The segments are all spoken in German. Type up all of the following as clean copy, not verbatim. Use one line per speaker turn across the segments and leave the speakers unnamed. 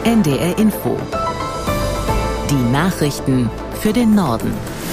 NDR Info. Die Nachrichten für den Norden.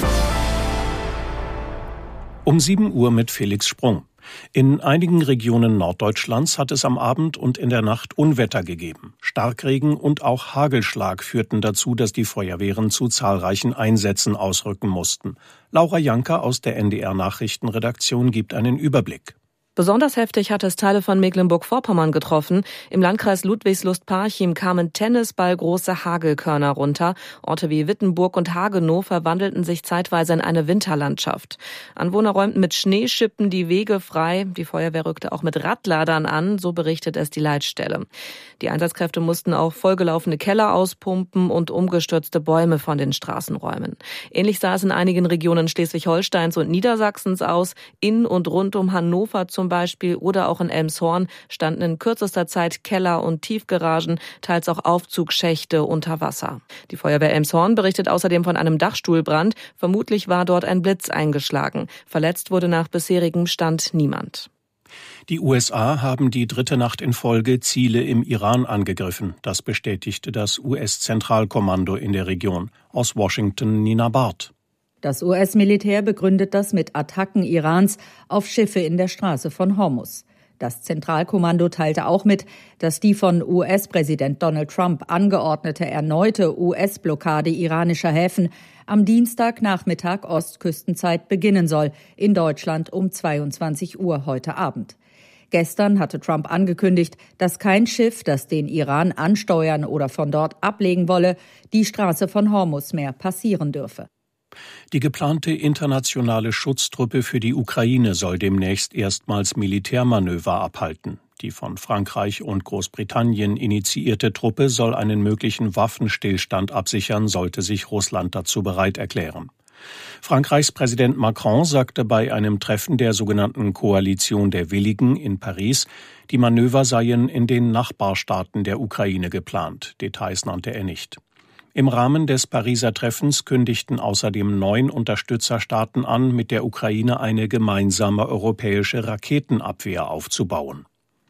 Um 7 Uhr mit Felix Sprung. In einigen Regionen Norddeutschlands hat es am Abend und in der Nacht Unwetter gegeben. Starkregen und auch Hagelschlag führten dazu, dass die Feuerwehren zu zahlreichen Einsätzen ausrücken mussten. Laura Janker aus der NDR Nachrichtenredaktion gibt einen Überblick.
Besonders heftig hat es Teile von Mecklenburg-Vorpommern getroffen. Im Landkreis Ludwigslust-Parchim kamen tennisballgroße Hagelkörner runter. Orte wie Wittenburg und Hagenow verwandelten sich zeitweise in eine Winterlandschaft. Anwohner räumten mit Schneeschippen die Wege frei. Die Feuerwehr rückte auch mit Radladern an, so berichtet es die Leitstelle. Die Einsatzkräfte mussten auch vollgelaufene Keller auspumpen und umgestürzte Bäume von den Straßen räumen. Ähnlich sah es in einigen Regionen Schleswig-Holsteins und Niedersachsens aus. In und rund um Hannover zum Beispiel oder auch in Elmshorn standen in kürzester Zeit Keller und Tiefgaragen, teils auch Aufzugschächte unter Wasser. Die Feuerwehr Elmshorn berichtet außerdem von einem Dachstuhlbrand. Vermutlich war dort ein Blitz eingeschlagen. Verletzt wurde nach bisherigem Stand niemand.
Die USA haben die 3. Nacht in Folge Ziele im Iran angegriffen. Das bestätigte das US-Zentralkommando in der Region. Aus Washington Nina Barth.
Das US-Militär begründet das mit Attacken Irans auf Schiffe in der Straße von Hormuz. Das Zentralkommando teilte auch mit, dass die von US-Präsident Donald Trump angeordnete erneute US-Blockade iranischer Häfen am Dienstagnachmittag Ostküstenzeit beginnen soll, in Deutschland um 22 Uhr heute Abend. Gestern hatte Trump angekündigt, dass kein Schiff, das den Iran ansteuern oder von dort ablegen wolle, die Straße von Hormuz mehr passieren dürfe.
Die geplante internationale Schutztruppe für die Ukraine soll demnächst erstmals Militärmanöver abhalten. Die von Frankreich und Großbritannien initiierte Truppe soll einen möglichen Waffenstillstand absichern, sollte sich Russland dazu bereit erklären. Frankreichs Präsident Macron sagte bei einem Treffen der sogenannten Koalition der Willigen in Paris, die Manöver seien in den Nachbarstaaten der Ukraine geplant. Details nannte er nicht. Im Rahmen des Pariser Treffens kündigten außerdem 9 Unterstützerstaaten an, mit der Ukraine eine gemeinsame europäische Raketenabwehr aufzubauen.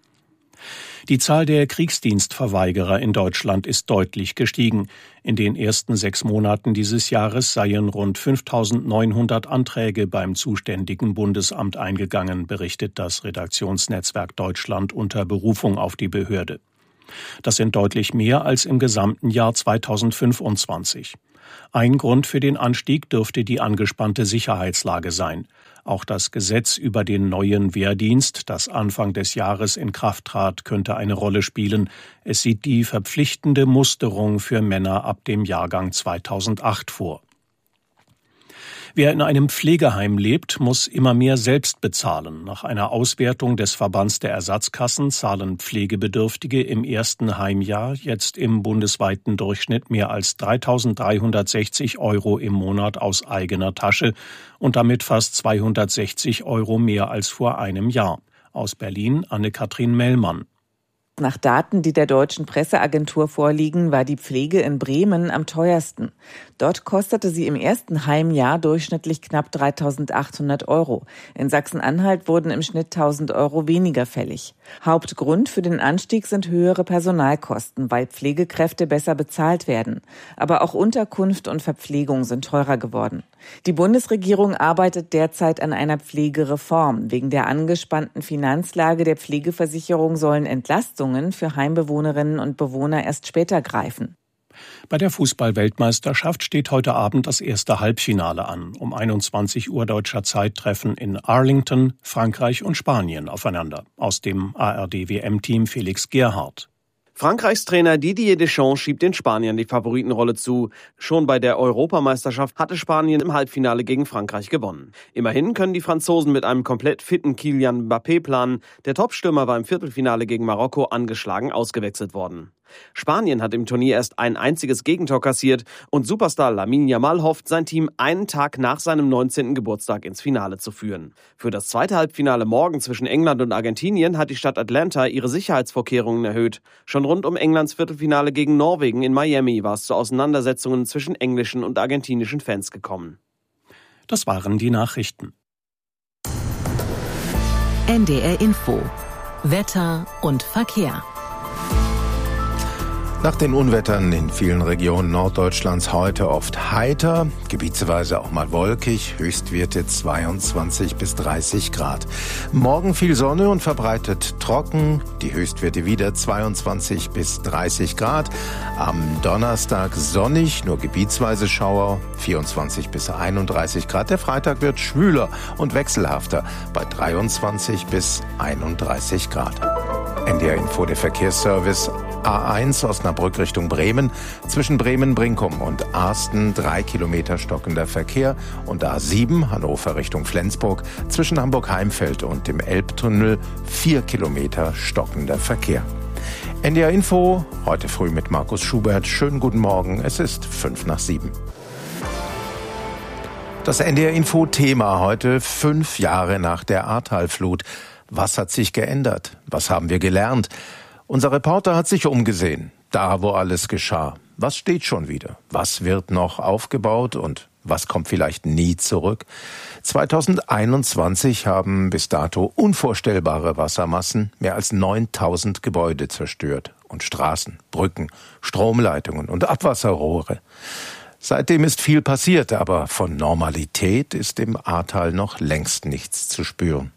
Die Zahl der Kriegsdienstverweigerer in Deutschland ist deutlich gestiegen. In den ersten 6 Monaten dieses Jahres seien rund 5.900 Anträge beim zuständigen Bundesamt eingegangen, berichtet das Redaktionsnetzwerk Deutschland unter Berufung auf die Behörde. Das sind deutlich mehr als im gesamten Jahr 2025. Ein Grund für den Anstieg dürfte die angespannte Sicherheitslage sein. Auch das Gesetz über den neuen Wehrdienst, das Anfang des Jahres in Kraft trat, könnte eine Rolle spielen. Es sieht die verpflichtende Musterung für Männer ab dem Jahrgang 2008 vor. Wer in einem Pflegeheim lebt, muss immer mehr selbst bezahlen. Nach einer Auswertung des Verbands der Ersatzkassen zahlen Pflegebedürftige im ersten Heimjahr jetzt im bundesweiten Durchschnitt mehr als 3.360 € im Monat aus eigener Tasche und damit fast 260 € mehr als vor einem Jahr. Aus Berlin Anne-Kathrin Mellmann.
Nach Daten, die der Deutschen Presseagentur vorliegen, war die Pflege in Bremen am teuersten. Dort kostete sie im ersten Heimjahr durchschnittlich knapp 3.800 €. In Sachsen-Anhalt wurden im Schnitt 1.000 € weniger fällig. Hauptgrund für den Anstieg sind höhere Personalkosten, weil Pflegekräfte besser bezahlt werden. Aber auch Unterkunft und Verpflegung sind teurer geworden. Die Bundesregierung arbeitet derzeit an einer Pflegereform. Wegen der angespannten Finanzlage der Pflegeversicherung sollen Entlastungen für Heimbewohnerinnen und Bewohner erst später greifen.
Bei der Fußball-Weltmeisterschaft steht heute Abend das erste Halbfinale an. Um 21 Uhr deutscher Zeit treffen in Arlington Frankreich und Spanien aufeinander. Aus dem ARD-WM-Team Felix Gerhardt.
Frankreichs Trainer Didier Deschamps schiebt den Spaniern die Favoritenrolle zu. Schon bei der Europameisterschaft hatte Spanien im Halbfinale gegen Frankreich gewonnen. Immerhin können die Franzosen mit einem komplett fitten Kylian Mbappé planen. Der Topstürmer war im Viertelfinale gegen Marokko angeschlagen ausgewechselt worden. Spanien hat im Turnier erst ein einziges Gegentor kassiert und Superstar Lamine Yamal hofft, sein Team einen Tag nach seinem 19. Geburtstag ins Finale zu führen. Für das zweite Halbfinale morgen zwischen England und Argentinien hat die Stadt Atlanta ihre Sicherheitsvorkehrungen erhöht. Schon rund um Englands Viertelfinale gegen Norwegen in Miami war es zu Auseinandersetzungen zwischen englischen und argentinischen Fans gekommen.
Das waren die Nachrichten.
NDR Info. Wetter und Verkehr.
Nach den Unwettern in vielen Regionen Norddeutschlands heute oft heiter, gebietsweise auch mal wolkig, Höchstwerte 22 bis 30 Grad. Morgen viel Sonne und verbreitet trocken, die Höchstwerte wieder 22 bis 30 Grad. Am Donnerstag sonnig, nur gebietsweise Schauer, 24 bis 31 Grad. Der Freitag wird schwüler und wechselhafter bei 23 bis 31 Grad. NDR Info, der Verkehrsservice. A1 Osnabrück Richtung Bremen. Zwischen Bremen-Brinkum und Arsten 3 Kilometer stockender Verkehr. Und A7 Hannover Richtung Flensburg. Zwischen Hamburg-Heimfeld und dem Elbtunnel 4 Kilometer stockender Verkehr. NDR Info, heute früh mit Markus Schubert. Schönen guten Morgen, es ist 6:55. Das NDR Info Thema heute, 5 Jahre nach der Ahrtalflut. Was hat sich geändert? Was haben wir gelernt? Unser Reporter hat sich umgesehen, da wo alles geschah. Was steht schon wieder? Was wird noch aufgebaut und was kommt vielleicht nie zurück? 2021 haben bis dato unvorstellbare Wassermassen mehr als 9000 Gebäude zerstört und Straßen, Brücken, Stromleitungen und Abwasserrohre. Seitdem ist viel passiert, aber von Normalität ist im Ahrtal noch längst nichts zu spüren.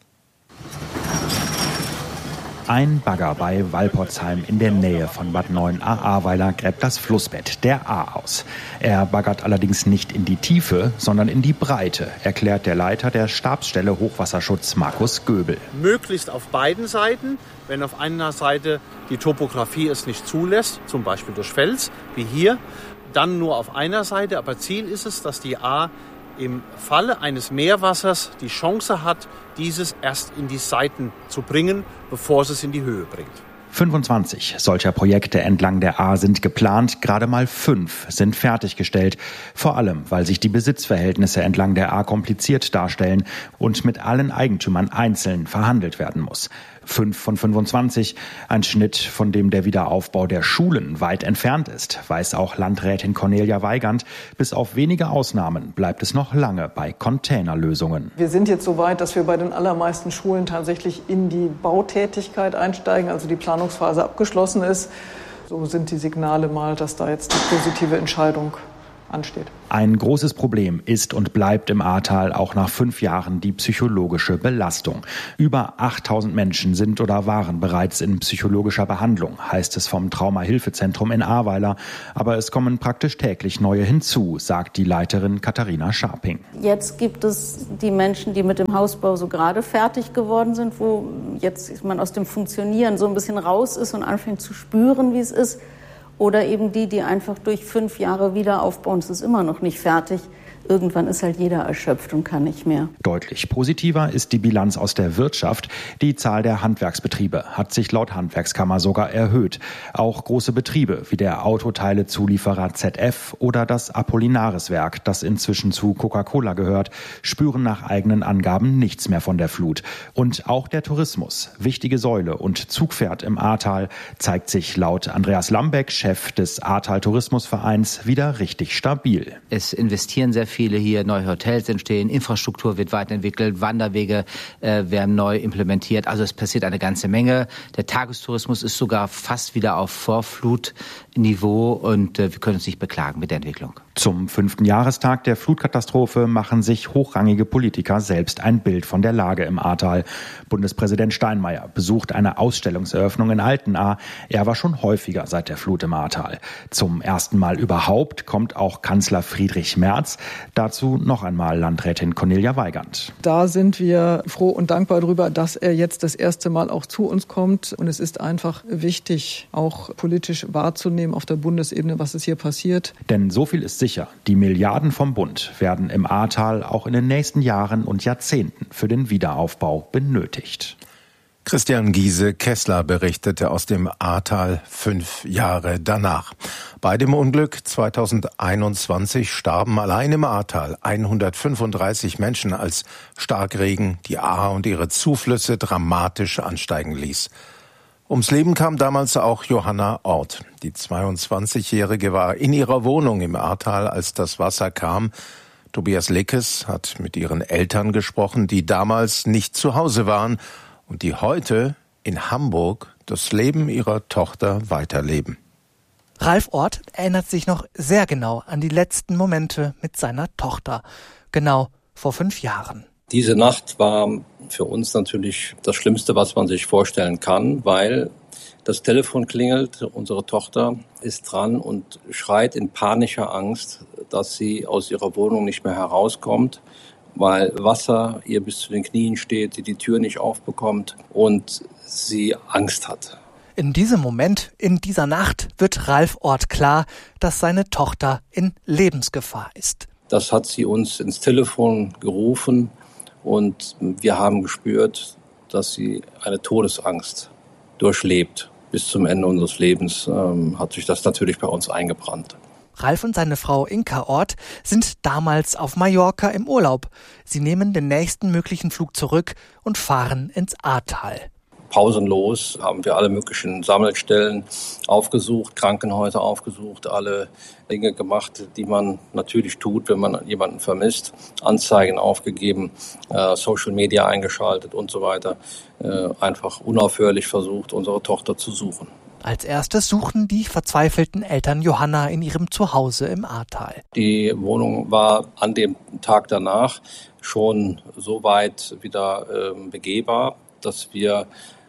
Ein Bagger bei Walporzheim in der Nähe von Bad Neuenahr-Ahrweiler gräbt das Flussbett der Ahr aus. Er baggert allerdings nicht in die Tiefe, sondern in die Breite, erklärt der Leiter der Stabsstelle Hochwasserschutz Markus Göbel.
Möglichst auf beiden Seiten. Wenn auf einer Seite die Topografie es nicht zulässt, zum Beispiel durch Fels, wie hier, dann nur auf einer Seite. Aber Ziel ist es, dass die Ahr im Falle eines Meerwassers die Chance hat, dieses erst in die Seiten zu bringen, bevor es in die Höhe bringt.
25 solcher Projekte entlang der Ahr sind geplant, gerade mal 5 sind fertiggestellt. Vor allem, weil sich die Besitzverhältnisse entlang der Ahr kompliziert darstellen und mit allen Eigentümern einzeln verhandelt werden muss. 5 von 25, ein Schnitt, von dem der Wiederaufbau der Schulen weit entfernt ist, weiß auch Landrätin Cornelia Weigand. Bis auf wenige Ausnahmen bleibt es noch lange bei Containerlösungen.
Wir sind jetzt so weit, dass wir bei den allermeisten Schulen tatsächlich in die Bautätigkeit einsteigen, also die Planungsphase abgeschlossen ist. So sind die Signale mal, dass da jetzt die positive Entscheidung ansteht.
Ein großes Problem ist und bleibt im Ahrtal auch nach 5 Jahren die psychologische Belastung. Über 8000 Menschen sind oder waren bereits in psychologischer Behandlung, heißt es vom Traumahilfezentrum in Ahrweiler. Aber es kommen praktisch täglich neue hinzu, sagt die Leiterin Katharina Scharping.
Jetzt gibt es die Menschen, die mit dem Hausbau so gerade fertig geworden sind, wo jetzt man aus dem Funktionieren so ein bisschen raus ist und anfängt zu spüren, wie es ist. Oder eben die einfach durch 5 Jahre wieder aufbauen. Es ist immer noch nicht fertig. Irgendwann ist halt jeder erschöpft und kann nicht mehr.
Deutlich positiver ist die Bilanz aus der Wirtschaft. Die Zahl der Handwerksbetriebe hat sich laut Handwerkskammer sogar erhöht. Auch große Betriebe wie der Autoteilezulieferer ZF oder das Apollinaris-Werk, das inzwischen zu Coca-Cola gehört, spüren nach eigenen Angaben nichts mehr von der Flut. Und auch der Tourismus, wichtige Säule und Zugpferd im Ahrtal, zeigt sich laut Andreas Lambeck, Chef des Ahrtal Tourismusvereins, wieder richtig stabil.
Es investieren sehr viele hier, neue Hotels entstehen, Infrastruktur wird weiterentwickelt, Wanderwege werden neu implementiert. Also es passiert eine ganze Menge. Der Tagestourismus ist sogar fast wieder auf Vorflutniveau und wir können uns nicht beklagen mit der Entwicklung.
Zum 5. Jahrestag der Flutkatastrophe machen sich hochrangige Politiker selbst ein Bild von der Lage im Ahrtal. Bundespräsident Steinmeier besucht eine Ausstellungseröffnung in Altenahr. Er war schon häufiger seit der Flut im Ahrtal. Zum ersten Mal überhaupt kommt auch Kanzler Friedrich Merz. Dazu noch einmal Landrätin Cornelia Weigand.
Da sind wir froh und dankbar darüber, dass er jetzt das erste Mal auch zu uns kommt. Und es ist einfach wichtig, auch politisch wahrzunehmen auf der Bundesebene, was es hier passiert.
Denn so viel ist sicher, die Milliarden vom Bund werden im Ahrtal auch in den nächsten Jahren und Jahrzehnten für den Wiederaufbau benötigt.
Christian Giese-Kessler berichtete aus dem Ahrtal 5 Jahre danach. Bei dem Unglück 2021 starben allein im Ahrtal 135 Menschen, als Starkregen die Ahr und ihre Zuflüsse dramatisch ansteigen ließ. Ums Leben kam damals auch Johanna Ort. Die 22-Jährige war in ihrer Wohnung im Ahrtal, als das Wasser kam. Tobias Lickes hat mit ihren Eltern gesprochen, die damals nicht zu Hause waren und die heute in Hamburg das Leben ihrer Tochter weiterleben.
Ralf Orth erinnert sich noch sehr genau an die letzten Momente mit seiner Tochter. Genau vor 5 Jahren.
Diese Nacht war für uns natürlich das Schlimmste, was man sich vorstellen kann, weil das Telefon klingelt, unsere Tochter ist dran und schreit in panischer Angst, dass sie aus ihrer Wohnung nicht mehr herauskommt, weil Wasser ihr bis zu den Knien steht, sie die Tür nicht aufbekommt und sie Angst hat.
In diesem Moment, in dieser Nacht, wird Ralf Orth klar, dass seine Tochter in Lebensgefahr ist.
Das hat sie uns ins Telefon gerufen und wir haben gespürt, dass sie eine Todesangst durchlebt. Bis zum Ende unseres Lebens hat sich das natürlich bei uns eingebrannt.
Ralf und seine Frau Inka Orth sind damals auf Mallorca im Urlaub. Sie nehmen den nächsten möglichen Flug zurück und fahren ins Ahrtal.
Pausenlos haben wir alle möglichen Sammelstellen aufgesucht, Krankenhäuser aufgesucht, alle Dinge gemacht, die man natürlich tut, wenn man jemanden vermisst. Anzeigen aufgegeben, Social Media eingeschaltet und so weiter. Einfach unaufhörlich versucht, unsere Tochter zu suchen.
Als erstes suchen die verzweifelten Eltern Johanna in ihrem Zuhause im Ahrtal.
Die Wohnung war an dem Tag danach schon so weit wieder begehbar, dass wir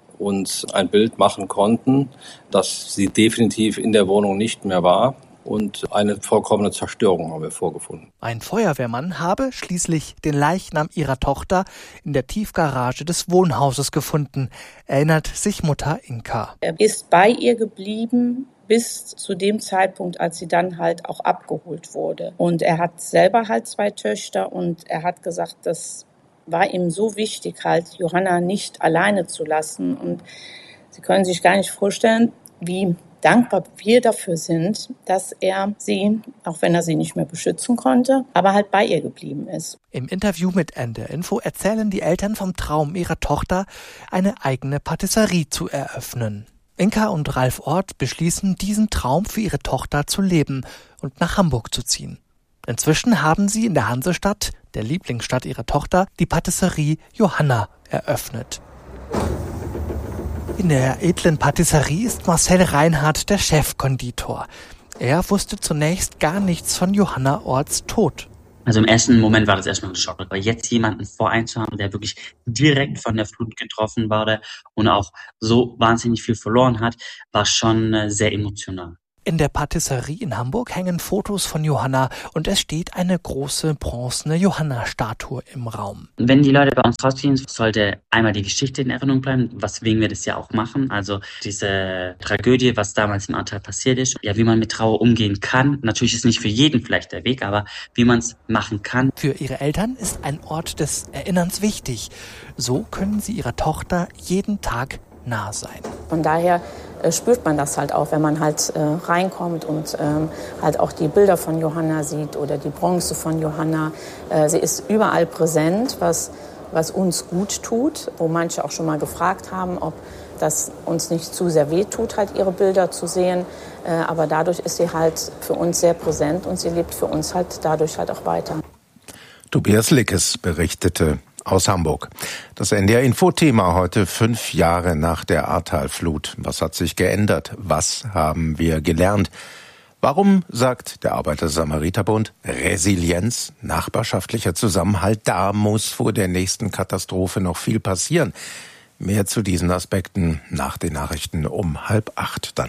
uns ein Bild machen konnten, dass sie definitiv in der Wohnung nicht mehr war. Und eine vollkommene Zerstörung haben wir vorgefunden.
Ein Feuerwehrmann habe schließlich den Leichnam ihrer Tochter in der Tiefgarage des Wohnhauses gefunden, erinnert sich Mutter Inka.
Er ist bei ihr geblieben bis zu dem Zeitpunkt, als sie dann halt auch abgeholt wurde. Und er hat selber halt 2 Töchter und er hat gesagt, das war ihm so wichtig, halt Johanna nicht alleine zu lassen. Und Sie können sich gar nicht vorstellen, wie dankbar wir dafür sind, dass er sie, auch wenn er sie nicht mehr beschützen konnte, aber halt bei ihr geblieben ist.
Im Interview mit NDR Info erzählen die Eltern vom Traum ihrer Tochter, eine eigene Patisserie zu eröffnen. Inka und Ralf Orth beschließen, diesen Traum für ihre Tochter zu leben und nach Hamburg zu ziehen. Inzwischen haben sie in der Hansestadt, der Lieblingsstadt ihrer Tochter, die Patisserie Johanna eröffnet. In der edlen Patisserie ist Marcel Reinhardt der Chefkonditor. Er wusste zunächst gar nichts von Johanna Orths Tod.
Also im ersten Moment war das erstmal ein Schock, aber jetzt jemanden vor einem zu haben, der wirklich direkt von der Flut getroffen wurde und auch so wahnsinnig viel verloren hat, war schon sehr emotional.
In der Patisserie in Hamburg hängen Fotos von Johanna und es steht eine große bronzene Johanna-Statue im Raum.
Wenn die Leute bei uns rausgehen, sollte einmal die Geschichte in Erinnerung bleiben, weswegen wir das ja auch machen. Also diese Tragödie, was damals im Ahrtal passiert ist, ja, wie man mit Trauer umgehen kann. Natürlich ist nicht für jeden vielleicht der Weg, aber wie man es machen kann.
Für ihre Eltern ist ein Ort des Erinnerns wichtig. So können sie ihrer Tochter jeden Tag nah sein.
Von daher spürt man das halt auch, wenn man halt reinkommt und halt auch die Bilder von Johanna sieht oder die Bronze von Johanna. Sie ist überall präsent, was uns gut tut, wo manche auch schon mal gefragt haben, ob das uns nicht zu sehr weh tut, halt ihre Bilder zu sehen. Aber dadurch ist sie halt für uns sehr präsent und sie lebt für uns halt dadurch halt auch weiter.
Tobias Lickes berichtete aus Hamburg. Das NDR-Info-Thema heute 5 Jahre nach der Ahrtal-Flut. Was hat sich geändert? Was haben wir gelernt? Warum, sagt der Arbeiter-Samariter-Bund, Resilienz, nachbarschaftlicher Zusammenhalt, da muss vor der nächsten Katastrophe noch viel passieren. Mehr zu diesen Aspekten nach den Nachrichten um 7:30 dann.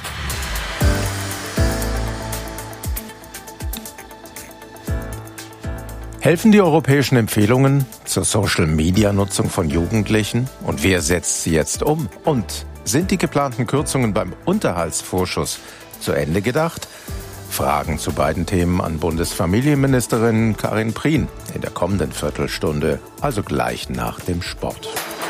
Helfen die europäischen Empfehlungen zur Social-Media-Nutzung von Jugendlichen? Und wer setzt sie jetzt um? Und sind die geplanten Kürzungen beim Unterhaltsvorschuss zu Ende gedacht? Fragen zu beiden Themen an Bundesfamilienministerin Karin Prien in der kommenden Viertelstunde, also gleich nach dem Sport.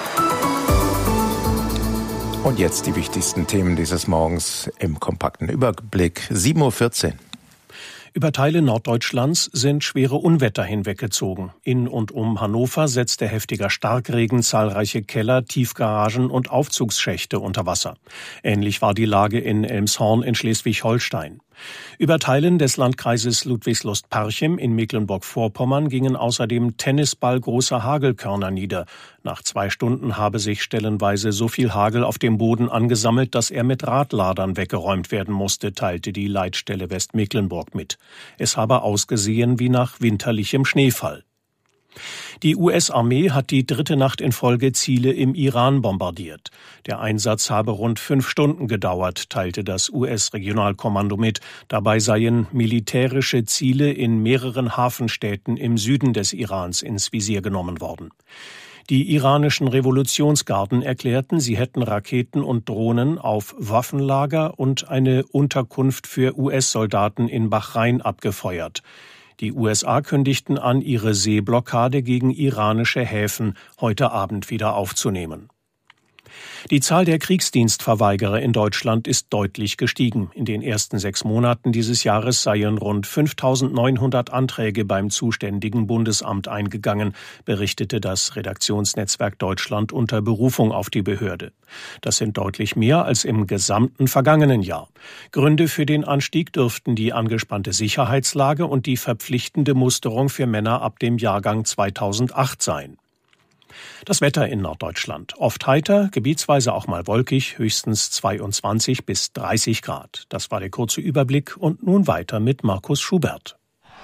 Und jetzt die wichtigsten Themen dieses Morgens im kompakten Überblick. 7:14 Uhr.
Über Teile Norddeutschlands sind schwere Unwetter hinweggezogen. In und um Hannover setzte heftiger Starkregen zahlreiche Keller, Tiefgaragen und Aufzugsschächte unter Wasser. Ähnlich war die Lage in Elmshorn in Schleswig-Holstein. Über Teilen des Landkreises Ludwigslust-Parchim in Mecklenburg-Vorpommern gingen außerdem tennisballgroße Hagelkörner nieder. Nach 2 Stunden habe sich stellenweise so viel Hagel auf dem Boden angesammelt, dass er mit Radladern weggeräumt werden musste, teilte die Leitstelle Westmecklenburg mit. Es habe ausgesehen wie nach winterlichem Schneefall. Die US-Armee hat die 3. Nacht in Folge Ziele im Iran bombardiert. Der Einsatz habe rund 5 Stunden gedauert, teilte das US-Regionalkommando mit. Dabei seien militärische Ziele in mehreren Hafenstädten im Süden des Irans ins Visier genommen worden. Die iranischen Revolutionsgarden erklärten, sie hätten Raketen und Drohnen auf Waffenlager und eine Unterkunft für US-Soldaten in Bahrain abgefeuert. Die USA kündigten an, ihre Seeblockade gegen iranische Häfen heute Abend wieder aufzunehmen. Die Zahl der Kriegsdienstverweigerer in Deutschland ist deutlich gestiegen. In den ersten 6 Monaten dieses Jahres seien rund 5.900 Anträge beim zuständigen Bundesamt eingegangen, berichtete das Redaktionsnetzwerk Deutschland unter Berufung auf die Behörde. Das sind deutlich mehr als im gesamten vergangenen Jahr. Gründe für den Anstieg dürften die angespannte Sicherheitslage und die verpflichtende Musterung für Männer ab dem Jahrgang 2008 sein. Das Wetter in Norddeutschland. Oft heiter, gebietsweise auch mal wolkig, höchstens 22 bis 30 Grad. Das war der kurze Überblick und nun weiter mit Markus Schubert.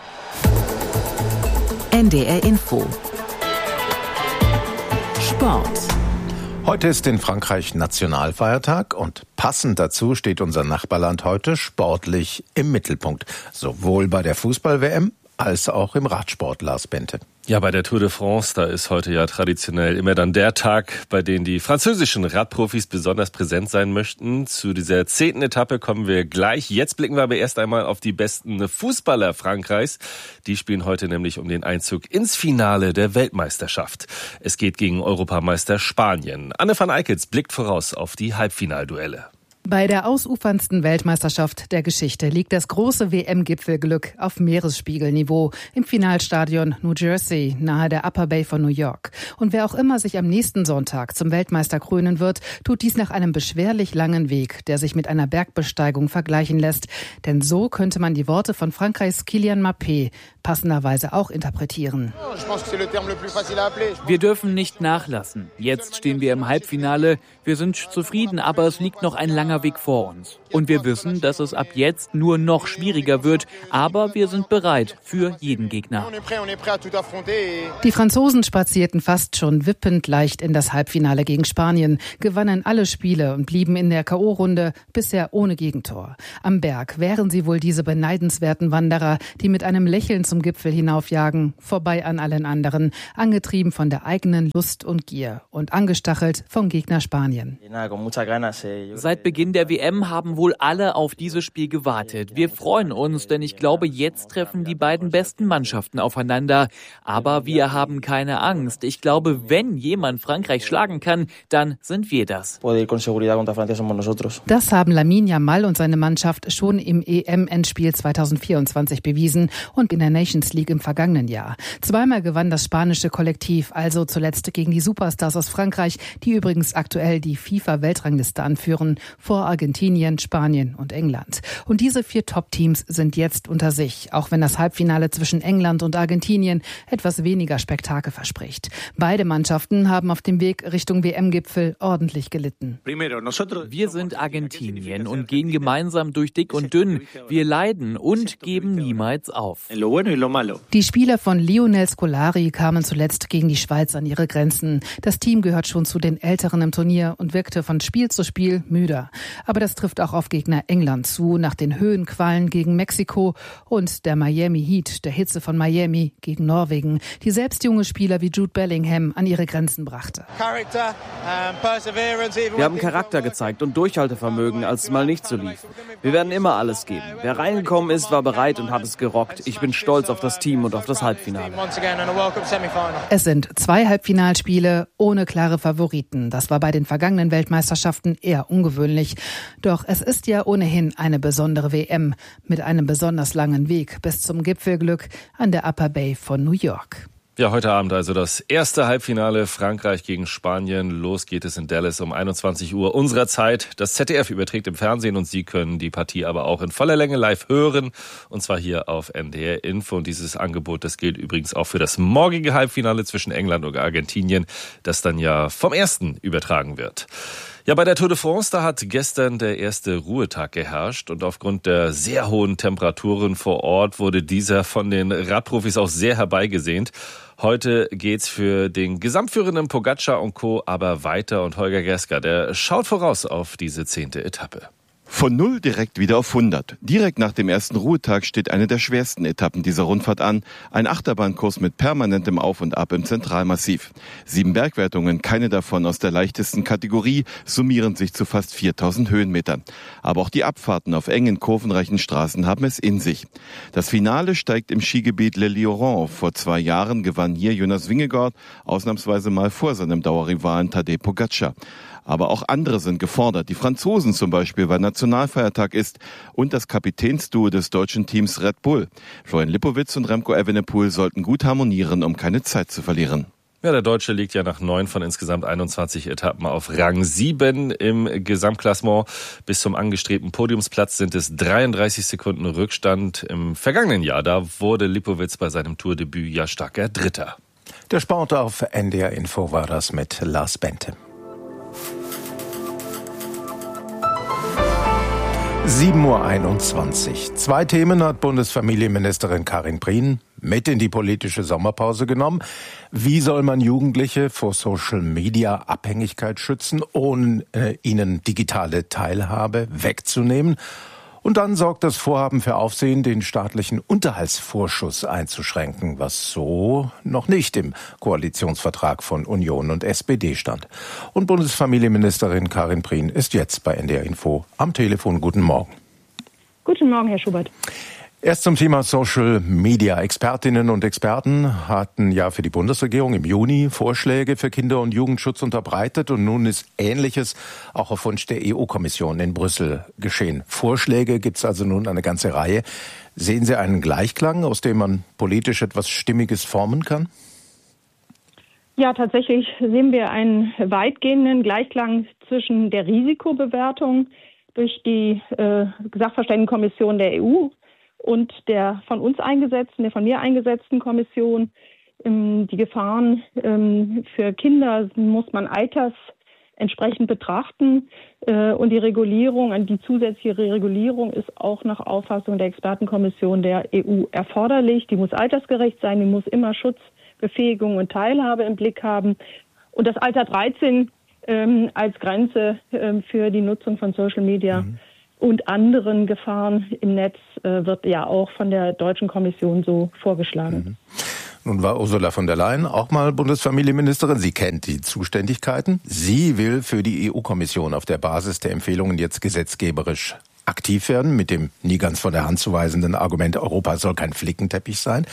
NDR Info. Sport.
Heute ist in Frankreich Nationalfeiertag und passend dazu steht unser Nachbarland heute sportlich im Mittelpunkt. Sowohl bei der Fußball-WM als auch im Radsport, Lars Bente.
Ja, bei der Tour de France, da ist heute ja traditionell immer dann der Tag, bei dem die französischen Radprofis besonders präsent sein möchten. Zu dieser 10. Etappe kommen wir gleich. Jetzt blicken wir aber erst einmal auf die besten Fußballer Frankreichs. Die spielen heute nämlich um den Einzug ins Finale der Weltmeisterschaft. Es geht gegen Europameister Spanien. Anne van Eickels blickt voraus auf die Halbfinalduelle.
Bei der ausuferndsten Weltmeisterschaft der Geschichte liegt das große WM-Gipfelglück auf Meeresspiegelniveau im Finalstadion New Jersey nahe der Upper Bay von New York. Und wer auch immer sich am nächsten Sonntag zum Weltmeister krönen wird, tut dies nach einem beschwerlich langen Weg, der sich mit einer Bergbesteigung vergleichen lässt. Denn so könnte man die Worte von Frankreichs Kylian Mbappé passenderweise auch interpretieren.
Wir dürfen nicht nachlassen. Jetzt stehen wir im Halbfinale. Wir sind zufrieden, aber es liegt noch ein langer Weg vor uns. Und wir wissen, dass es ab jetzt nur noch schwieriger wird, aber wir sind bereit für jeden Gegner.
Die Franzosen spazierten fast schon wippend leicht in das Halbfinale gegen Spanien, gewannen alle Spiele und blieben in der K.O.-Runde bisher ohne Gegentor. Am Berg wären sie wohl diese beneidenswerten Wanderer, die mit einem Lächeln zum Gipfel hinaufjagen, vorbei an allen anderen, angetrieben von der eigenen Lust und Gier und angestachelt vom Gegner Spanien.
Seit Beginn der WM haben wohl alle auf dieses Spiel gewartet. Wir freuen uns, denn ich glaube, jetzt treffen die beiden besten Mannschaften aufeinander. Aber wir haben keine Angst. Ich glaube, wenn jemand Frankreich schlagen kann, dann sind wir das.
Das haben Lamine Yamal und seine Mannschaft schon im EM-Endspiel 2024 bewiesen und in der Nations League im vergangenen Jahr. Zweimal gewann das spanische Kollektiv, also zuletzt gegen die Superstars aus Frankreich, die übrigens aktuell die FIFA-Weltrangliste anführen, vor Argentinien, Spanien und England. Und diese 4 Top-Teams sind jetzt unter sich, auch wenn das Halbfinale zwischen England und Argentinien etwas weniger Spektakel verspricht. Beide Mannschaften haben auf dem Weg Richtung WM-Gipfel ordentlich gelitten.
Wir sind Argentinien und gehen gemeinsam durch dick und dünn. Wir leiden und geben niemals auf.
Die Spieler von Lionel Scolari kamen zuletzt gegen die Schweiz an ihre Grenzen. Das Team gehört schon zu den Älteren im Turnier und wirkte von Spiel zu Spiel müder. Aber das trifft auch auf Gegner England zu, nach den Höhenqualen gegen Mexiko und der Miami Heat, der Hitze von Miami gegen Norwegen, die selbst junge Spieler wie Jude Bellingham an ihre Grenzen brachte.
Wir haben Charakter gezeigt und Durchhaltevermögen, als es mal nicht so lief. Wir werden immer alles geben. Wer reingekommen ist, war bereit und hat es gerockt. Ich bin stolz auf das Team und auf das Halbfinale.
Es sind 2 Halbfinalspiele ohne klare Favoriten. Das war bei den vergangenen Weltmeisterschaften eher ungewöhnlich. Doch es ist ja ohnehin eine besondere WM mit einem besonders langen Weg bis zum Gipfelglück an der Upper Bay von New York.
Ja, heute Abend also das erste Halbfinale Frankreich gegen Spanien. Los geht es in Dallas um 21 Uhr unserer Zeit. Das ZDF überträgt im Fernsehen und Sie können die Partie aber auch in voller Länge live hören. Und zwar hier auf NDR Info. Und dieses Angebot, das gilt übrigens auch für das morgige Halbfinale zwischen England und Argentinien, das dann ja vom ersten übertragen wird. Ja, bei der Tour de France, da hat gestern der erste Ruhetag geherrscht und aufgrund der sehr hohen Temperaturen vor Ort wurde dieser von den Radprofis auch sehr herbeigesehnt. Heute geht's für den gesamtführenden Pogačar und Co. aber weiter und Holger Gerska, der schaut voraus auf diese 10. Etappe.
Von 0 direkt wieder auf 100. Direkt nach dem ersten Ruhetag steht eine der schwersten Etappen dieser Rundfahrt an. Ein Achterbahnkurs mit permanentem Auf und Ab im Zentralmassiv. 7 Bergwertungen, keine davon aus der leichtesten Kategorie, summieren sich zu fast 4000 Höhenmetern. Aber auch die Abfahrten auf engen, kurvenreichen Straßen haben es in sich. Das Finale steigt im Skigebiet Le Lioran. Vor 2 Jahren gewann hier Jonas Vingegaard, ausnahmsweise mal vor seinem Dauerrivalen Tadej Pogačar. Aber auch andere sind gefordert. Die Franzosen zum Beispiel, weil Nationalfeiertag ist, und das Kapitänsduo des deutschen Teams Red Bull. Florian Lipowitz und Remco Evenepoel sollten gut harmonieren, um keine Zeit zu verlieren.
Ja, der Deutsche liegt ja nach 9 von insgesamt 21 Etappen auf Rang 7 im Gesamtklassement. Bis zum angestrebten Podiumsplatz sind es 33 Sekunden Rückstand. Im vergangenen Jahr, da wurde Lipowitz bei seinem Tourdebüt ja starker Dritter.
Der Sport auf NDR Info war das mit Lars Bente. 7:21 Uhr. 2 Themen hat Bundesfamilienministerin Karin Prien mit in die politische Sommerpause genommen. Wie soll man Jugendliche vor Social-Media-Abhängigkeit schützen, ohne ihnen digitale Teilhabe wegzunehmen? Und dann sorgt das Vorhaben für Aufsehen, den staatlichen Unterhaltsvorschuss einzuschränken, was so noch nicht im Koalitionsvertrag von Union und SPD stand. Und Bundesfamilienministerin Karin Prien ist jetzt bei NDR Info am Telefon. Guten Morgen.
Guten Morgen, Herr Schubert.
Erst zum Thema Social Media. Expertinnen und Experten hatten ja für die Bundesregierung im Juni Vorschläge für Kinder- und Jugendschutz unterbreitet und nun ist Ähnliches auch auf Wunsch der EU-Kommission in Brüssel geschehen. Vorschläge gibt es also nun eine ganze Reihe. Sehen Sie einen Gleichklang, aus dem man politisch etwas Stimmiges formen kann?
Ja, tatsächlich sehen wir einen weitgehenden Gleichklang zwischen der Risikobewertung durch die Sachverständigenkommission der EU und der von uns eingesetzten, der von mir eingesetzten Kommission. Die Gefahren für Kinder muss man altersentsprechend betrachten. Und die Regulierung, die zusätzliche Regulierung ist auch nach Auffassung der Expertenkommission der EU erforderlich. Die muss altersgerecht sein, die muss immer Schutz, Befähigung und Teilhabe im Blick haben. Und das Alter 13 als Grenze für die Nutzung von Social Media und anderen Gefahren im Netz wird ja auch von der deutschen Kommission so vorgeschlagen.
Nun war Ursula von der Leyen auch mal Bundesfamilienministerin. Sie kennt die Zuständigkeiten. Sie will für die EU-Kommission auf der Basis der Empfehlungen jetzt gesetzgeberisch aktiv werden, mit dem nie ganz von der Hand zu weisenden Argument, Europa soll kein Flickenteppich sein.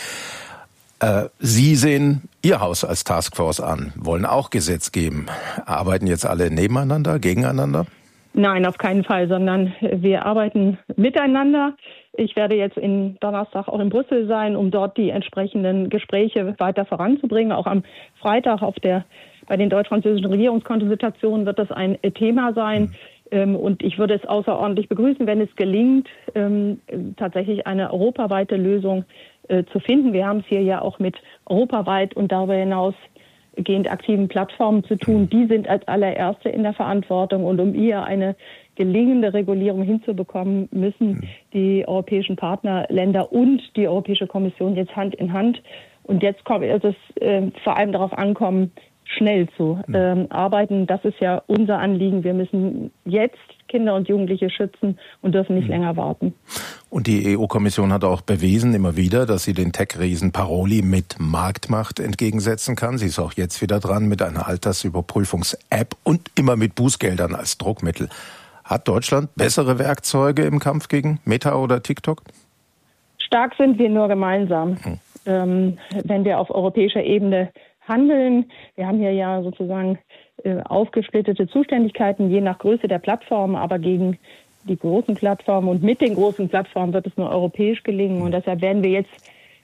Sie sehen Ihr Haus als Taskforce an, wollen auch Gesetz geben. Arbeiten jetzt alle nebeneinander, gegeneinander?
Nein, auf keinen Fall, sondern wir arbeiten miteinander. Ich werde jetzt Donnerstag auch in Brüssel sein, um dort die entsprechenden Gespräche weiter voranzubringen. Auch am Freitag bei den deutsch-französischen Regierungskonsultationen wird das ein Thema sein. Und ich würde es außerordentlich begrüßen, wenn es gelingt, tatsächlich eine europaweite Lösung zu finden. Wir haben es hier ja auch mit europaweit und darüber hinaus gehend aktiven Plattformen zu tun. Die sind als allererste in der Verantwortung. Und um hier eine gelingende Regulierung hinzubekommen, müssen die europäischen Partnerländer und die Europäische Kommission jetzt Hand in Hand. Und jetzt wird es vor allem darauf ankommen, schnell zu arbeiten. Das ist ja unser Anliegen. Wir müssen jetzt Kinder und Jugendliche schützen und dürfen nicht länger warten.
Und die EU-Kommission hat auch bewiesen, immer wieder, dass sie den Tech-Riesen Paroli mit Marktmacht entgegensetzen kann. Sie ist auch jetzt wieder dran mit einer Altersüberprüfungs-App und immer mit Bußgeldern als Druckmittel. Hat Deutschland bessere Werkzeuge im Kampf gegen Meta oder TikTok?
Stark sind wir nur gemeinsam, wenn wir auf europäischer Ebene handeln. Wir haben hier ja sozusagen aufgesplittete Zuständigkeiten, je nach Größe der Plattformen, aber gegen die großen Plattformen und mit den großen Plattformen wird es nur europäisch gelingen. Und deshalb werden wir jetzt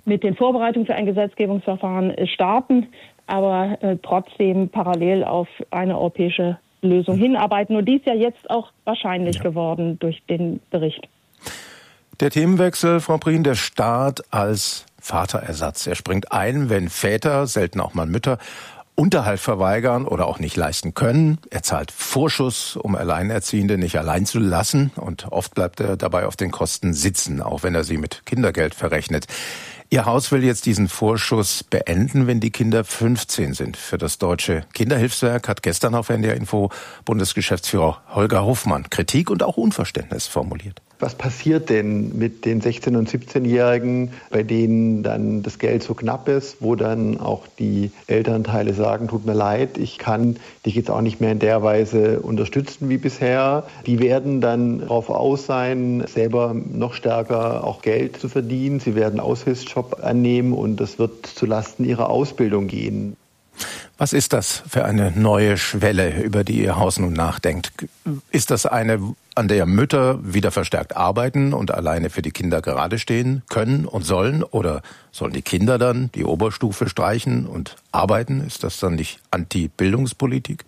mit den Vorbereitungen für ein Gesetzgebungsverfahren starten, aber trotzdem parallel auf eine europäische Lösung hinarbeiten. Und die ist ja jetzt auch wahrscheinlich geworden durch den Bericht.
Der Themenwechsel, Frau Prien, der Staat als Vaterersatz. Er springt ein, wenn Väter, selten auch mal Mütter, Unterhalt verweigern oder auch nicht leisten können. Er zahlt Vorschuss, um Alleinerziehende nicht allein zu lassen. Und oft bleibt er dabei auf den Kosten sitzen, auch wenn er sie mit Kindergeld verrechnet. Ihr Haus will jetzt diesen Vorschuss beenden, wenn die Kinder 15 sind. Für das Deutsche Kinderhilfswerk hat gestern auf NDR Info Bundesgeschäftsführer Holger Hofmann Kritik und auch Unverständnis formuliert.
Was passiert denn mit den 16- und 17-Jährigen, bei denen dann das Geld so knapp ist, wo dann auch die Elternteile sagen, tut mir leid, ich kann dich jetzt auch nicht mehr in der Weise unterstützen wie bisher. Die werden dann darauf aus sein, selber noch stärker auch Geld zu verdienen. Sie werden Aushilfsjob annehmen und das wird zulasten ihrer Ausbildung gehen.
Was ist das für eine neue Schwelle, über die Ihr Haus nun nachdenkt? Ist das eine, an der Mütter wieder verstärkt arbeiten und alleine für die Kinder gerade stehen können und sollen? Oder sollen die Kinder dann die Oberstufe streichen und arbeiten? Ist das dann nicht Anti-Bildungspolitik?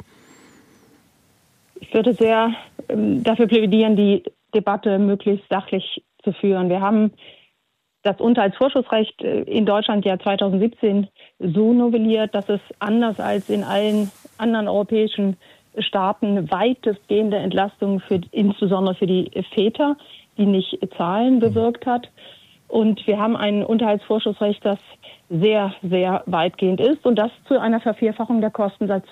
Ich würde sehr dafür plädieren, die Debatte möglichst sachlich zu führen. Wir haben das Unterhaltsvorschussrecht in Deutschland ja 2017 so novelliert, dass es anders als in allen anderen europäischen Staaten weitestgehende Entlastungen insbesondere für die Väter, die nicht zahlen, bewirkt hat. Und wir haben ein Unterhaltsvorschussrecht, das sehr, sehr weitgehend ist und das zu einer Vervierfachung der Kosten seit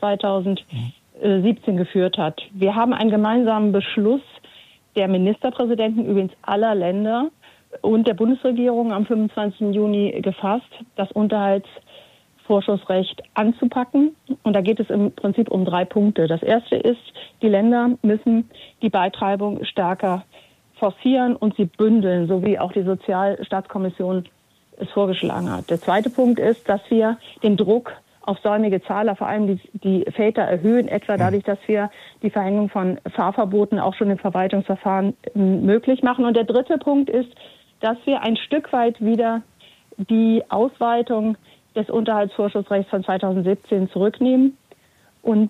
2017 geführt hat. Wir haben einen gemeinsamen Beschluss der Ministerpräsidenten übrigens aller Länder und der Bundesregierung am 25. Juni gefasst, das Unterhaltsvorschussrecht anzupacken. Und da geht es im Prinzip um 3 Punkte. Das erste ist, die Länder müssen die Beitreibung stärker forcieren und sie bündeln, so wie auch die Sozialstaatskommission es vorgeschlagen hat. Der zweite Punkt ist, dass wir den Druck auf säumige Zahler, vor allem die Väter, erhöhen, etwa dadurch, dass wir die Verhängung von Fahrverboten auch schon im Verwaltungsverfahren möglich machen. Und der dritte Punkt ist, dass wir ein Stück weit wieder die Ausweitung des Unterhaltsvorschussrechts von 2017 zurücknehmen. Und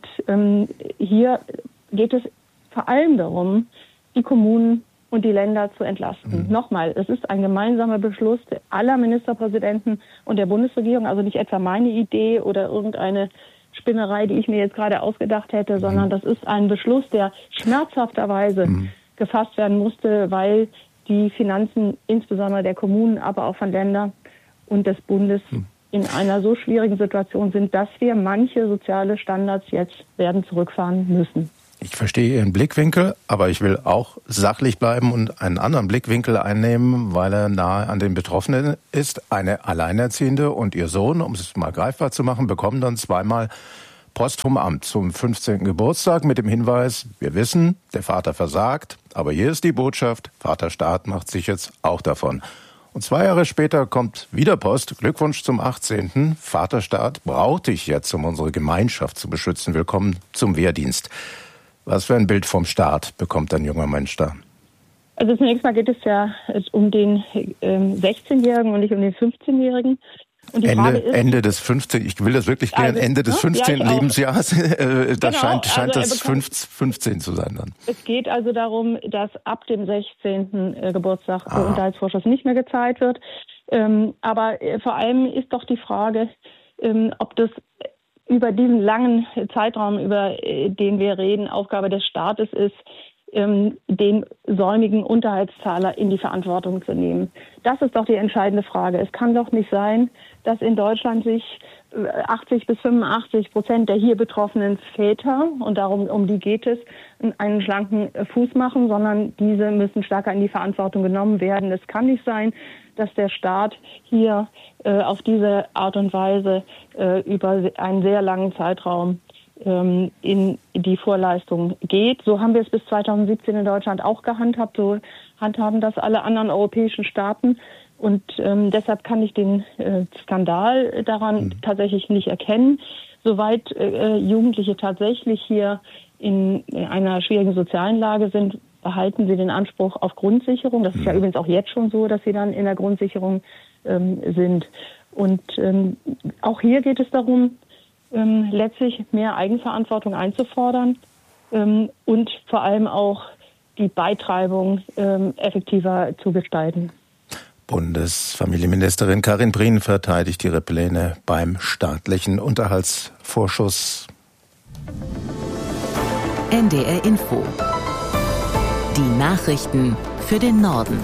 hier geht es vor allem darum, die Kommunen und die Länder zu entlasten. Nochmal, es ist ein gemeinsamer Beschluss aller Ministerpräsidenten und der Bundesregierung, also nicht etwa meine Idee oder irgendeine Spinnerei, die ich mir jetzt gerade ausgedacht hätte, sondern das ist ein Beschluss, der schmerzhafterweise gefasst werden musste, weil die Finanzen insbesondere der Kommunen, aber auch von Ländern und des Bundes in einer so schwierigen Situation sind, dass wir manche soziale Standards jetzt werden zurückfahren müssen.
Ich verstehe Ihren Blickwinkel, aber ich will auch sachlich bleiben und einen anderen Blickwinkel einnehmen, weil er nahe an den Betroffenen ist. Eine Alleinerziehende und ihr Sohn, um es mal greifbar zu machen, bekommen dann zweimal Post vom Amt zum 15. Geburtstag mit dem Hinweis, wir wissen, der Vater versagt, aber hier ist die Botschaft, Vaterstaat macht sich jetzt auch davon. Und 2 Jahre später kommt wieder Post, Glückwunsch zum 18. Vaterstaat braucht dich jetzt, um unsere Gemeinschaft zu beschützen. Willkommen zum Wehrdienst. Was für ein Bild vom Staat bekommt ein junger Mensch da?
Also zunächst mal geht es ja um den 16-Jährigen und nicht um den 15-Jährigen. Und die Frage ist, Ende des 15. Ich will das wirklich gerne, Ende des 15. Lebensjahres. Das scheint das 15 zu sein dann. Es geht also darum, dass ab dem 16. Geburtstag der Unterhaltsvorschuss nicht mehr gezahlt wird. Aber vor allem ist doch die Frage, ob das über diesen langen Zeitraum, über den wir reden, Aufgabe des Staates ist, den säumigen Unterhaltszahler in die Verantwortung zu nehmen. Das ist doch die entscheidende Frage. Es kann doch nicht sein, dass in Deutschland sich 80-85% der hier betroffenen Väter, und um die geht es, einen schlanken Fuß machen, sondern diese müssen stärker in die Verantwortung genommen werden. Es kann nicht sein, dass der Staat hier auf diese Art und Weise über einen sehr langen Zeitraum in die Vorleistung geht. So haben wir es bis 2017 in Deutschland auch gehandhabt. So handhaben das alle anderen europäischen Staaten. Und deshalb kann ich den Skandal daran tatsächlich nicht erkennen. Soweit Jugendliche tatsächlich hier in einer schwierigen sozialen Lage sind, behalten sie den Anspruch auf Grundsicherung. Das ist ja übrigens auch jetzt schon so, dass sie dann in der Grundsicherung sind. Und auch hier geht es darum, letztlich mehr Eigenverantwortung einzufordern und vor allem auch die Beitreibung effektiver zu gestalten.
Bundesfamilienministerin Karin Prien verteidigt ihre Pläne beim staatlichen Unterhaltsvorschuss.
NDR Info. Die Nachrichten für den Norden.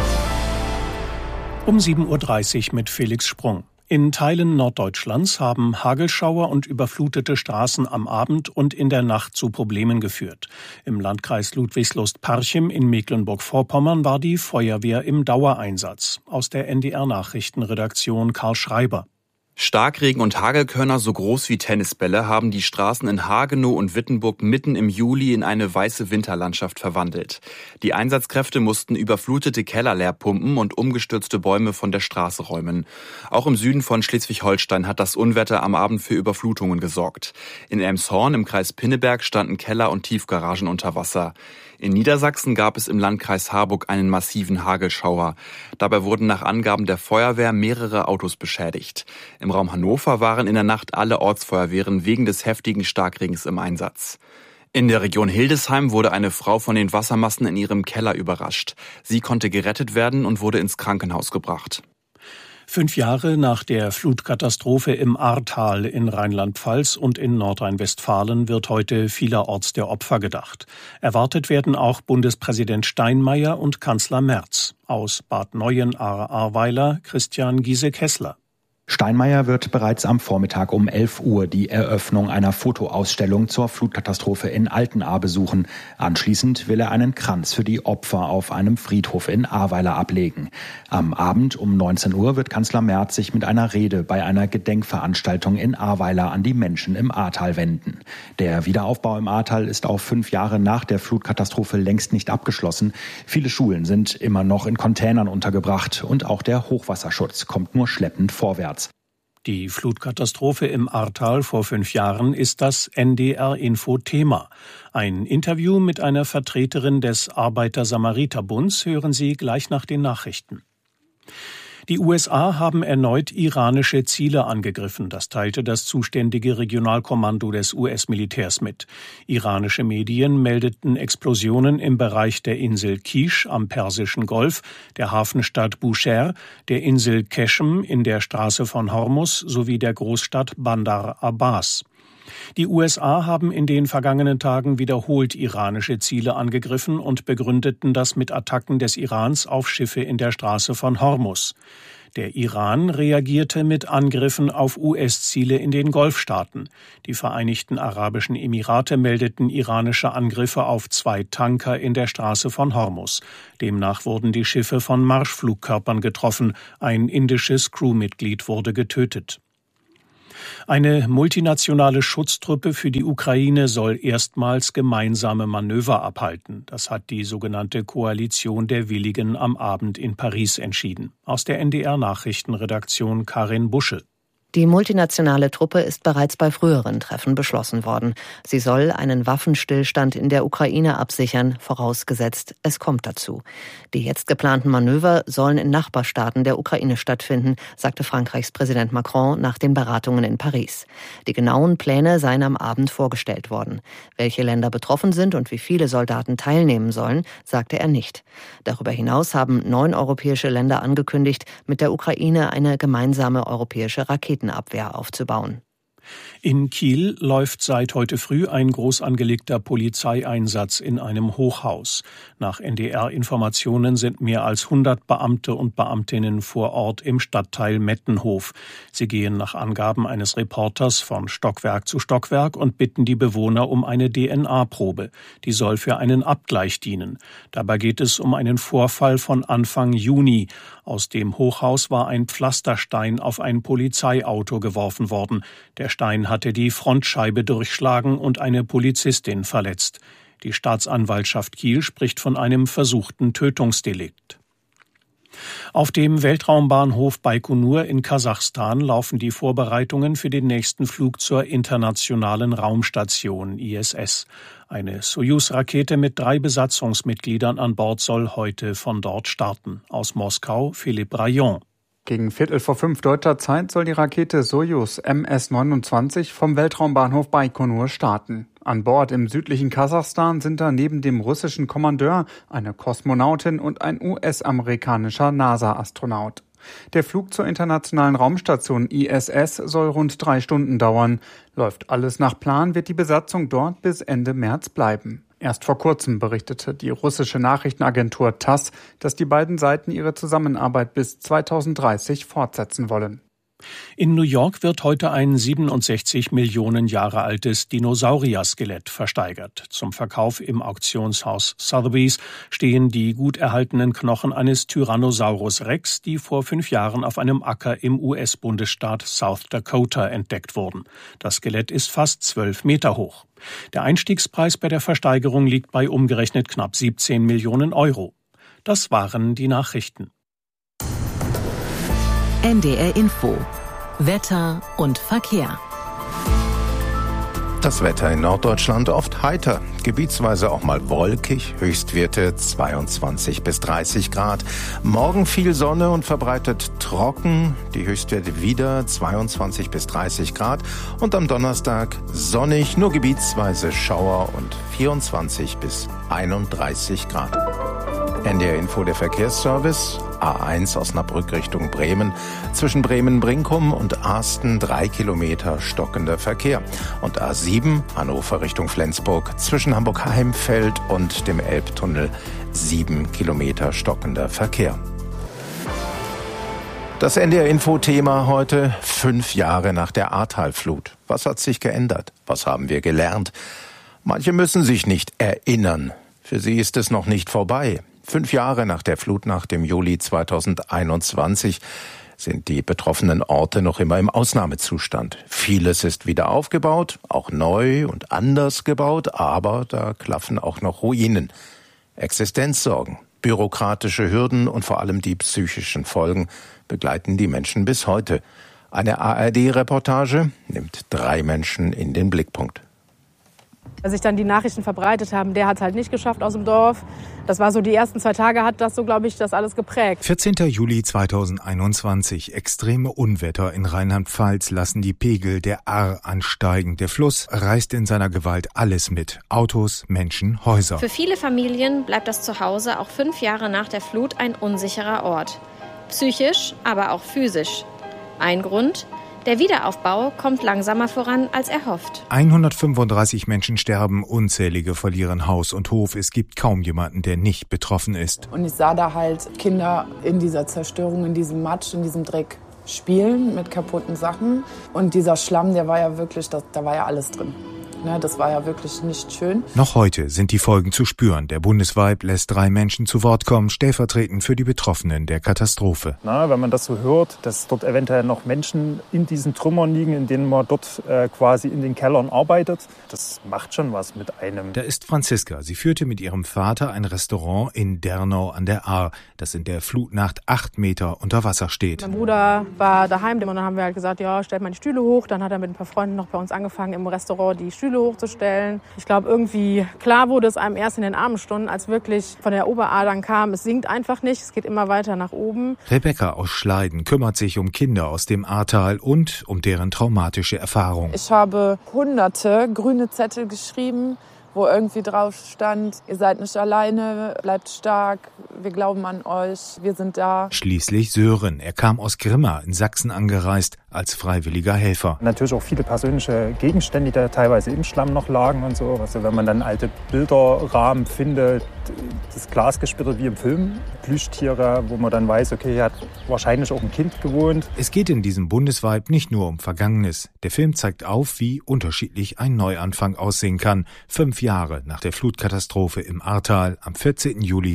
Um 7.30 Uhr mit Felix Sprung. In Teilen Norddeutschlands haben Hagelschauer und überflutete Straßen am Abend und in der Nacht zu Problemen geführt. Im Landkreis Ludwigslust-Parchim in Mecklenburg-Vorpommern war die Feuerwehr im Dauereinsatz. Aus der NDR-Nachrichtenredaktion Karl Schreiber.
Starkregen und Hagelkörner so groß wie Tennisbälle haben die Straßen in Hagenow und Wittenburg mitten im Juli in eine weiße Winterlandschaft verwandelt. Die Einsatzkräfte mussten überflutete Keller leer pumpen und umgestürzte Bäume von der Straße räumen. Auch im Süden von Schleswig-Holstein hat das Unwetter am Abend für Überflutungen gesorgt. In Elmshorn im Kreis Pinneberg standen Keller und Tiefgaragen unter Wasser. In Niedersachsen gab es im Landkreis Harburg einen massiven Hagelschauer. Dabei wurden nach Angaben der Feuerwehr mehrere Autos beschädigt. Im Raum Hannover waren in der Nacht alle Ortsfeuerwehren wegen des heftigen Starkregens im Einsatz. In der Region Hildesheim wurde eine Frau von den Wassermassen in ihrem Keller überrascht. Sie konnte gerettet werden und wurde ins Krankenhaus gebracht.
5 Jahre nach der Flutkatastrophe im Ahrtal in Rheinland-Pfalz und in Nordrhein-Westfalen wird heute vielerorts der Opfer gedacht. Erwartet werden auch Bundespräsident Steinmeier und Kanzler Merz. Aus Bad Neuenahr-Ahrweiler Christian Giese-Kessler.
Steinmeier wird bereits am Vormittag um 11 Uhr die Eröffnung einer Fotoausstellung zur Flutkatastrophe in Altenahr besuchen. Anschließend will er einen Kranz für die Opfer auf einem Friedhof in Ahrweiler ablegen. Am Abend um 19 Uhr wird Kanzler Merz sich mit einer Rede bei einer Gedenkveranstaltung in Ahrweiler an die Menschen im Ahrtal wenden. Der Wiederaufbau im Ahrtal ist auch 5 Jahre nach der Flutkatastrophe längst nicht abgeschlossen. Viele Schulen sind immer noch in Containern untergebracht und auch der Hochwasserschutz kommt nur schleppend vorwärts.
Die Flutkatastrophe im Ahrtal vor 5 Jahren ist das NDR-Info-Thema. Ein Interview mit einer Vertreterin des Arbeiter-Samariter-Bunds hören Sie gleich nach den Nachrichten. Die USA haben erneut iranische Ziele angegriffen, das teilte das zuständige Regionalkommando des US-Militärs mit. Iranische Medien meldeten Explosionen im Bereich der Insel Kish am Persischen Golf, der Hafenstadt Bushehr, der Insel Keshem in der Straße von Hormuz sowie der Großstadt Bandar Abbas. Die USA haben in den vergangenen Tagen wiederholt iranische Ziele angegriffen und begründeten das mit Attacken des Irans auf Schiffe in der Straße von Hormuz. Der Iran reagierte mit Angriffen auf US-Ziele in den Golfstaaten. Die Vereinigten Arabischen Emirate meldeten iranische Angriffe auf 2 Tanker in der Straße von Hormuz. Demnach wurden die Schiffe von Marschflugkörpern getroffen. Ein indisches Crewmitglied wurde getötet. Eine multinationale Schutztruppe für die Ukraine soll erstmals gemeinsame Manöver abhalten. Das hat die sogenannte Koalition der Willigen am Abend in Paris entschieden. Aus der NDR-Nachrichtenredaktion Karin Busche.
Die multinationale Truppe ist bereits bei früheren Treffen beschlossen worden. Sie soll einen Waffenstillstand in der Ukraine absichern, vorausgesetzt, es kommt dazu. Die jetzt geplanten Manöver sollen in Nachbarstaaten der Ukraine stattfinden, sagte Frankreichs Präsident Macron nach den Beratungen in Paris. Die genauen Pläne seien am Abend vorgestellt worden. Welche Länder betroffen sind und wie viele Soldaten teilnehmen sollen, sagte er nicht. Darüber hinaus haben 9 europäische Länder angekündigt, mit der Ukraine eine gemeinsame europäische Raketenabwehr aufzubauen.
In Kiel läuft seit heute früh ein groß angelegter Polizeieinsatz in einem Hochhaus. Nach NDR-Informationen sind mehr als 100 Beamte und Beamtinnen vor Ort im Stadtteil Mettenhof. Sie gehen nach Angaben eines Reporters von Stockwerk zu Stockwerk und bitten die Bewohner um eine DNA-Probe. Die soll für einen Abgleich dienen. Dabei geht es um einen Vorfall von Anfang Juni. Aus dem Hochhaus war ein Pflasterstein auf ein Polizeiauto geworfen worden. Der Stein hatte die Frontscheibe durchschlagen und eine Polizistin verletzt. Die Staatsanwaltschaft Kiel spricht von einem versuchten Tötungsdelikt. Auf dem Weltraumbahnhof Baikonur in Kasachstan laufen die Vorbereitungen für den nächsten Flug zur internationalen Raumstation ISS. Eine Sojus-Rakete mit 3 Besatzungsmitgliedern an Bord soll heute von dort starten. Aus Moskau Philipp Rayon.
Gegen 4:45 deutscher Zeit soll die Rakete Sojus MS-29 vom Weltraumbahnhof Baikonur starten. An Bord im südlichen Kasachstan sind da neben dem russischen Kommandeur eine Kosmonautin und ein US-amerikanischer NASA-Astronaut. Der Flug zur internationalen Raumstation ISS soll rund 3 Stunden dauern. Läuft alles nach Plan, wird die Besatzung dort bis Ende März bleiben. Erst vor kurzem berichtete die russische Nachrichtenagentur TASS, dass die beiden Seiten ihre Zusammenarbeit bis 2030 fortsetzen wollen.
In New York wird heute ein 67 Millionen Jahre altes Dinosaurier-Skelett versteigert. Zum Verkauf im Auktionshaus Sotheby's stehen die gut erhaltenen Knochen eines Tyrannosaurus Rex, die vor 5 Jahren auf einem Acker im US-Bundesstaat South Dakota entdeckt wurden. Das Skelett ist fast 12 Meter hoch. Der Einstiegspreis bei der Versteigerung liegt bei umgerechnet knapp 17 Millionen Euro. Das waren die Nachrichten.
NDR Info. Wetter und Verkehr.
Das Wetter in Norddeutschland oft heiter, gebietsweise auch mal wolkig, Höchstwerte 22 bis 30 Grad. Morgen viel Sonne und verbreitet trocken, die Höchstwerte wieder 22 bis 30 Grad. Und am Donnerstag sonnig, nur gebietsweise Schauer und 24 bis 31 Grad. NDR Info, der Verkehrsservice. A1 Osnabrück Richtung Bremen. Zwischen Bremen-Brinkum und Arsten 3 Kilometer stockender Verkehr. Und A7 Hannover Richtung Flensburg. Zwischen Hamburg-Heimfeld und dem Elbtunnel 7 Kilometer stockender Verkehr. Das NDR-Info-Thema heute: 5 Jahre nach der Ahrtal-Flut. Was hat sich geändert? Was haben wir gelernt? Manche müssen sich nicht erinnern. Für sie ist es noch nicht vorbei. 5 Jahre nach der Flutnacht im Juli 2021 sind die betroffenen Orte noch immer im Ausnahmezustand. Vieles ist wieder aufgebaut, auch neu und anders gebaut, aber da klaffen auch noch Ruinen. Existenzsorgen, bürokratische Hürden und vor allem die psychischen Folgen begleiten die Menschen bis heute. Eine ARD-Reportage nimmt 3 Menschen in den Blickpunkt.
Als sich dann die Nachrichten verbreitet haben, der hat es halt nicht geschafft aus dem Dorf. Das war so, die ersten 2 Tage hat das so, glaube ich, das alles geprägt.
14. Juli 2021. Extreme Unwetter in Rheinland-Pfalz lassen die Pegel der Ahr ansteigen. Der Fluss reißt in seiner Gewalt alles mit. Autos, Menschen, Häuser.
Für viele Familien bleibt das Zuhause auch 5 Jahre nach der Flut ein unsicherer Ort. Psychisch, aber auch physisch. Ein Grund: der Wiederaufbau kommt langsamer voran, als erhofft.
135 Menschen sterben, unzählige verlieren Haus und Hof. Es gibt kaum jemanden, der nicht betroffen ist.
Und ich sah da halt Kinder in dieser Zerstörung, in diesem Matsch, in diesem Dreck spielen mit kaputten Sachen. Und dieser Schlamm, der war ja wirklich, da war ja alles drin. Das war ja wirklich nicht schön.
Noch heute sind die Folgen zu spüren. Der Bundesweib lässt 3 Menschen zu Wort kommen, stellvertretend für die Betroffenen der Katastrophe.
Wenn man das so hört, dass dort eventuell noch Menschen in diesen Trümmern liegen, in denen man dort quasi in den Kellern arbeitet, das macht schon was mit einem.
Da ist Franziska. Sie führte mit ihrem Vater ein Restaurant in Dernau an der Ahr, das in der Flutnacht 8 Meter unter Wasser steht.
Mein Bruder war daheim und dann haben wir halt gesagt, ja, stellt mal die Stühle hoch. Dann hat er mit ein paar Freunden noch bei uns angefangen, im Restaurant die Stühle hochzustellen. Ich glaube, irgendwie klar wurde es einem erst in den Abendstunden, als wirklich von der Oberahr dann kam, es sinkt einfach nicht, es geht immer weiter nach oben.
Rebecca aus Schleiden kümmert sich um Kinder aus dem Ahrtal und um deren traumatische Erfahrung.
Ich habe hunderte grüne Zettel geschrieben, wo irgendwie drauf stand: Ihr seid nicht alleine, bleibt stark, wir glauben an euch, wir sind da.
Schließlich Sören. Er kam aus Grimma in Sachsen angereist als freiwilliger Helfer.
Natürlich auch viele persönliche Gegenstände, die da teilweise im Schlamm noch lagen und so. Also wenn man dann alte Bilderrahmen findet, das Glas gesplittert wie im Film, Plüschtiere, wo man dann weiß, okay, hier hat wahrscheinlich auch ein Kind gewohnt.
Es geht in diesem Bundesweib nicht nur um Vergangenes. Der Film zeigt auf, wie unterschiedlich ein Neuanfang aussehen kann. 5 Jahre nach der Flutkatastrophe im Ahrtal am 14. Juli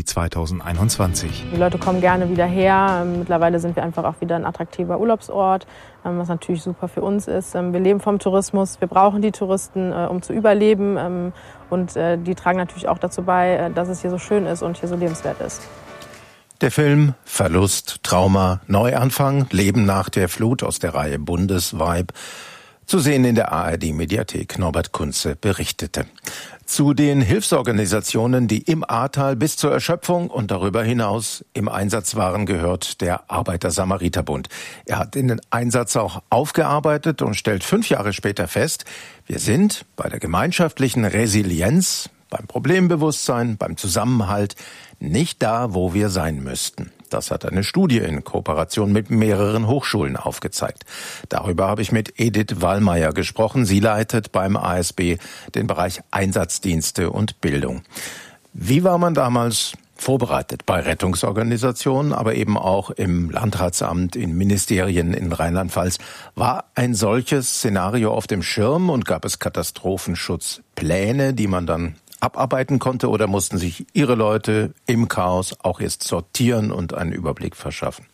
2021.
Die Leute kommen gerne wieder her. Mittlerweile sind wir einfach auch wieder ein attraktiver Urlaubsort, was natürlich super für uns ist. Wir leben vom Tourismus, wir brauchen die Touristen, um zu überleben. Und die tragen natürlich auch dazu bei, dass es hier so schön ist und hier so lebenswert ist.
Der Film Verlust, Trauma, Neuanfang, Leben nach der Flut aus der Reihe Bundesweib. Zu sehen in der ARD-Mediathek. Norbert Kunze berichtete. Zu den Hilfsorganisationen, die im Ahrtal bis zur Erschöpfung und darüber hinaus im Einsatz waren, gehört der Arbeiter-Samariter-Bund. Er hat den Einsatz auch aufgearbeitet und stellt 5 Jahre später fest, wir sind bei der gemeinschaftlichen Resilienz, beim Problembewusstsein, beim Zusammenhalt nicht da, wo wir sein müssten. Das hat eine Studie in Kooperation mit mehreren Hochschulen aufgezeigt. Darüber habe ich mit Edith Wallmeier gesprochen. Sie leitet beim ASB den Bereich Einsatzdienste und Bildung. Wie war man damals vorbereitet bei Rettungsorganisationen, aber eben auch im Landratsamt, in Ministerien in Rheinland-Pfalz? War ein solches Szenario auf dem Schirm und gab es Katastrophenschutzpläne, die man dann abarbeiten konnte, oder mussten sich Ihre Leute im Chaos auch erst sortieren und einen Überblick verschaffen?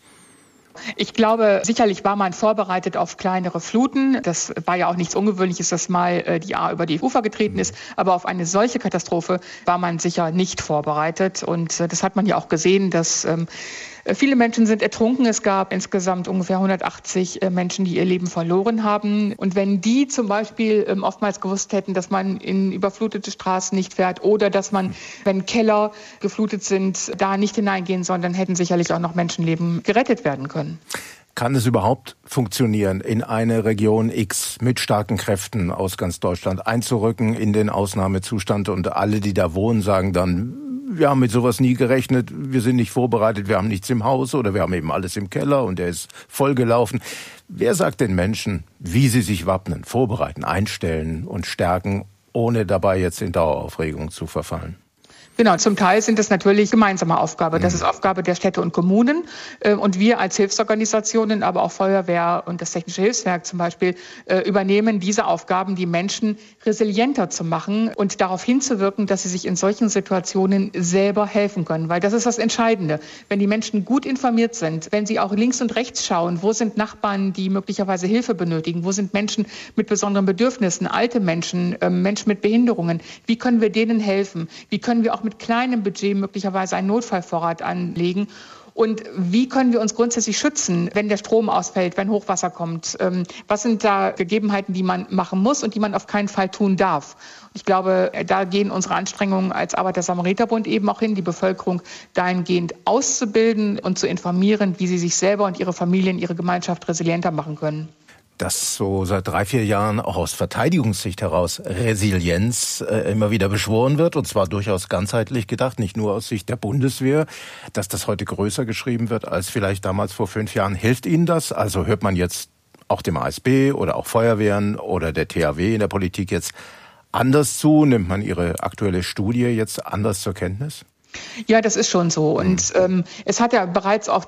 Ich glaube, sicherlich war man vorbereitet auf kleinere Fluten. Das war ja auch nichts Ungewöhnliches, dass mal die Ahr über die Ufer getreten ist. Aber auf eine solche Katastrophe war man sicher nicht vorbereitet. Und das hat man ja auch gesehen, dass viele Menschen sind ertrunken. Es gab insgesamt ungefähr 180 Menschen, die ihr Leben verloren haben. Und wenn die zum Beispiel oftmals gewusst hätten, dass man in überflutete Straßen nicht fährt oder dass man, wenn Keller geflutet sind, da nicht hineingehen soll, dann hätten sicherlich auch noch Menschenleben gerettet werden können.
Kann es überhaupt funktionieren, in eine Region X mit starken Kräften aus ganz Deutschland einzurücken in den Ausnahmezustand, und alle, die da wohnen, sagen dann, wir haben mit sowas nie gerechnet, wir sind nicht vorbereitet, wir haben nichts im Haus oder wir haben eben alles im Keller und der ist vollgelaufen. Wer sagt den Menschen, wie sie sich wappnen, vorbereiten, einstellen und stärken, ohne dabei jetzt in Daueraufregung zu verfallen?
Genau, zum Teil sind das natürlich gemeinsame Aufgabe. Das ist Aufgabe der Städte und Kommunen. Und wir als Hilfsorganisationen, aber auch Feuerwehr und das Technische Hilfswerk zum Beispiel, übernehmen diese Aufgaben, die Menschen resilienter zu machen und darauf hinzuwirken, dass sie sich in solchen Situationen selber helfen können. Weil das ist das Entscheidende. Wenn die Menschen gut informiert sind, wenn sie auch links und rechts schauen, wo sind Nachbarn, die möglicherweise Hilfe benötigen, wo sind Menschen mit besonderen Bedürfnissen, alte Menschen, Menschen mit Behinderungen, wie können wir denen helfen? Wie können wir auch mit kleinem Budget möglicherweise einen Notfallvorrat anlegen? Und wie können wir uns grundsätzlich schützen, wenn der Strom ausfällt, wenn Hochwasser kommt? Was sind da Gegebenheiten, die man machen muss und die man auf keinen Fall tun darf? Ich glaube, da gehen unsere Anstrengungen als Arbeiter-Samariter-Bund eben auch hin, die Bevölkerung dahingehend auszubilden und zu informieren, wie sie sich selber und ihre Familien, ihre Gemeinschaft resilienter machen können.
Dass so seit 3-4 Jahren auch aus Verteidigungssicht heraus Resilienz immer wieder beschworen wird, und zwar durchaus ganzheitlich gedacht, nicht nur aus Sicht der Bundeswehr, dass das heute größer geschrieben wird als vielleicht damals vor 5 Jahren. Hilft Ihnen das? Also hört man jetzt auch dem ASB oder auch Feuerwehren oder der THW in der Politik jetzt anders zu? Nimmt man Ihre aktuelle Studie jetzt anders zur Kenntnis?
Ja, das ist schon so. Und es hat ja bereits auch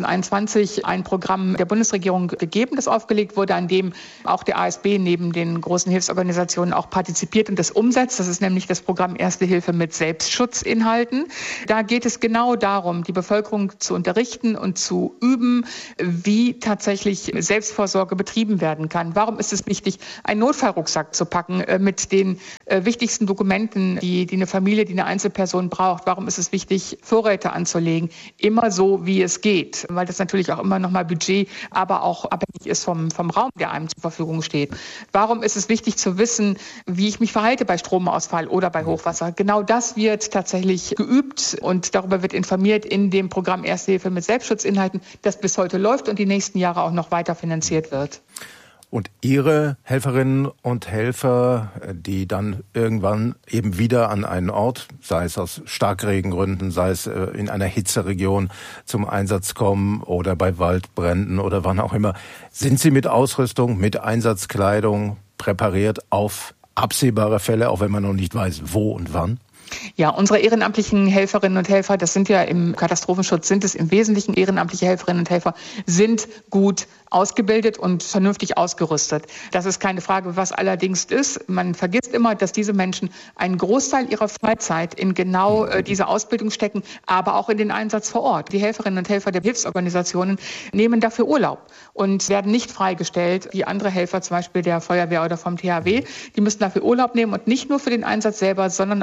2021 ein Programm der Bundesregierung gegeben, das aufgelegt wurde, an dem auch der ASB neben den großen Hilfsorganisationen auch partizipiert und das umsetzt. Das ist nämlich das Programm Erste Hilfe mit Selbstschutzinhalten. Da geht es genau darum, die Bevölkerung zu unterrichten und zu üben, wie tatsächlich Selbstvorsorge betrieben werden kann. Warum ist es wichtig, einen Notfallrucksack zu packen mit den wichtigsten Dokumenten, die eine Familie, die eine Einzelperson braucht? Warum ist es wichtig, Vorräte anzulegen, immer so, wie es geht, weil das natürlich auch immer nochmal Budget, aber auch abhängig ist vom Raum, der einem zur Verfügung steht. Warum ist es wichtig zu wissen, wie ich mich verhalte bei Stromausfall oder bei Hochwasser? Genau das wird tatsächlich geübt und darüber wird informiert in dem Programm Erste Hilfe mit Selbstschutzinhalten, das bis heute läuft und die nächsten Jahre auch noch weiter finanziert wird.
Und Ihre Helferinnen und Helfer, die dann irgendwann eben wieder an einen Ort, sei es aus Starkregengründen, sei es in einer Hitzeregion zum Einsatz kommen oder bei Waldbränden oder wann auch immer, sind Sie mit Ausrüstung, mit Einsatzkleidung präpariert auf absehbare Fälle, auch wenn man noch nicht weiß, wo und wann?
Ja, unsere ehrenamtlichen Helferinnen und Helfer, das sind ja im Katastrophenschutz, sind es im Wesentlichen ehrenamtliche Helferinnen und Helfer, sind gut ausgebildet und vernünftig ausgerüstet. Das ist keine Frage, was allerdings ist. Man vergisst immer, dass diese Menschen einen Großteil ihrer Freizeit in genau diese Ausbildung stecken, aber auch in den Einsatz vor Ort. Die Helferinnen und Helfer der Hilfsorganisationen nehmen dafür Urlaub und werden nicht freigestellt, wie andere Helfer, zum Beispiel der Feuerwehr oder vom THW. Die müssen dafür Urlaub nehmen und nicht nur für den Einsatz selber, sondern auch für die Fortbildung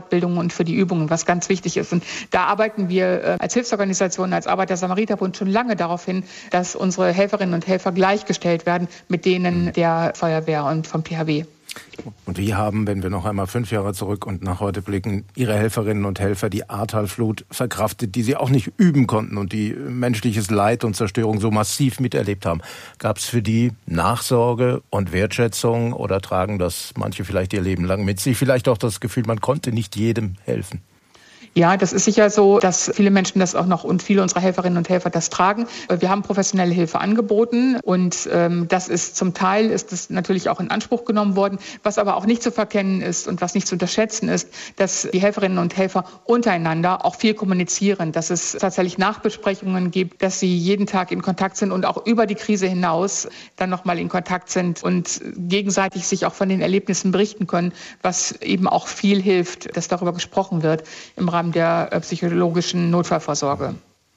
Fortbildungen und für die Übungen, was ganz wichtig ist. Und da arbeiten wir als Hilfsorganisation, als Arbeiter-Samariter-Bund schon lange darauf hin, dass unsere Helferinnen und Helfer gleichgestellt werden mit denen der Feuerwehr und vom THW.
Und wie haben, wenn wir noch einmal 5 Jahre zurück und nach heute blicken, Ihre Helferinnen und Helfer die Ahrtal-Flut verkraftet, die sie auch nicht üben konnten und die menschliches Leid und Zerstörung so massiv miterlebt haben? Gab es für die Nachsorge und Wertschätzung oder tragen das manche vielleicht ihr Leben lang mit sich? Vielleicht auch das Gefühl, man konnte nicht jedem helfen.
Ja, das ist sicher so, dass viele Menschen das auch noch und viele unserer Helferinnen und Helfer das tragen. Wir haben professionelle Hilfe angeboten und das ist zum Teil ist es natürlich auch in Anspruch genommen worden. Was aber auch nicht zu verkennen ist und was nicht zu unterschätzen ist, dass die Helferinnen und Helfer untereinander auch viel kommunizieren, dass es tatsächlich Nachbesprechungen gibt, dass sie jeden Tag in Kontakt sind und auch über die Krise hinaus dann nochmal in Kontakt sind und gegenseitig sich auch von den Erlebnissen berichten können, was eben auch viel hilft, dass darüber gesprochen wird im Rahmen der psychologischen Notfallvorsorge.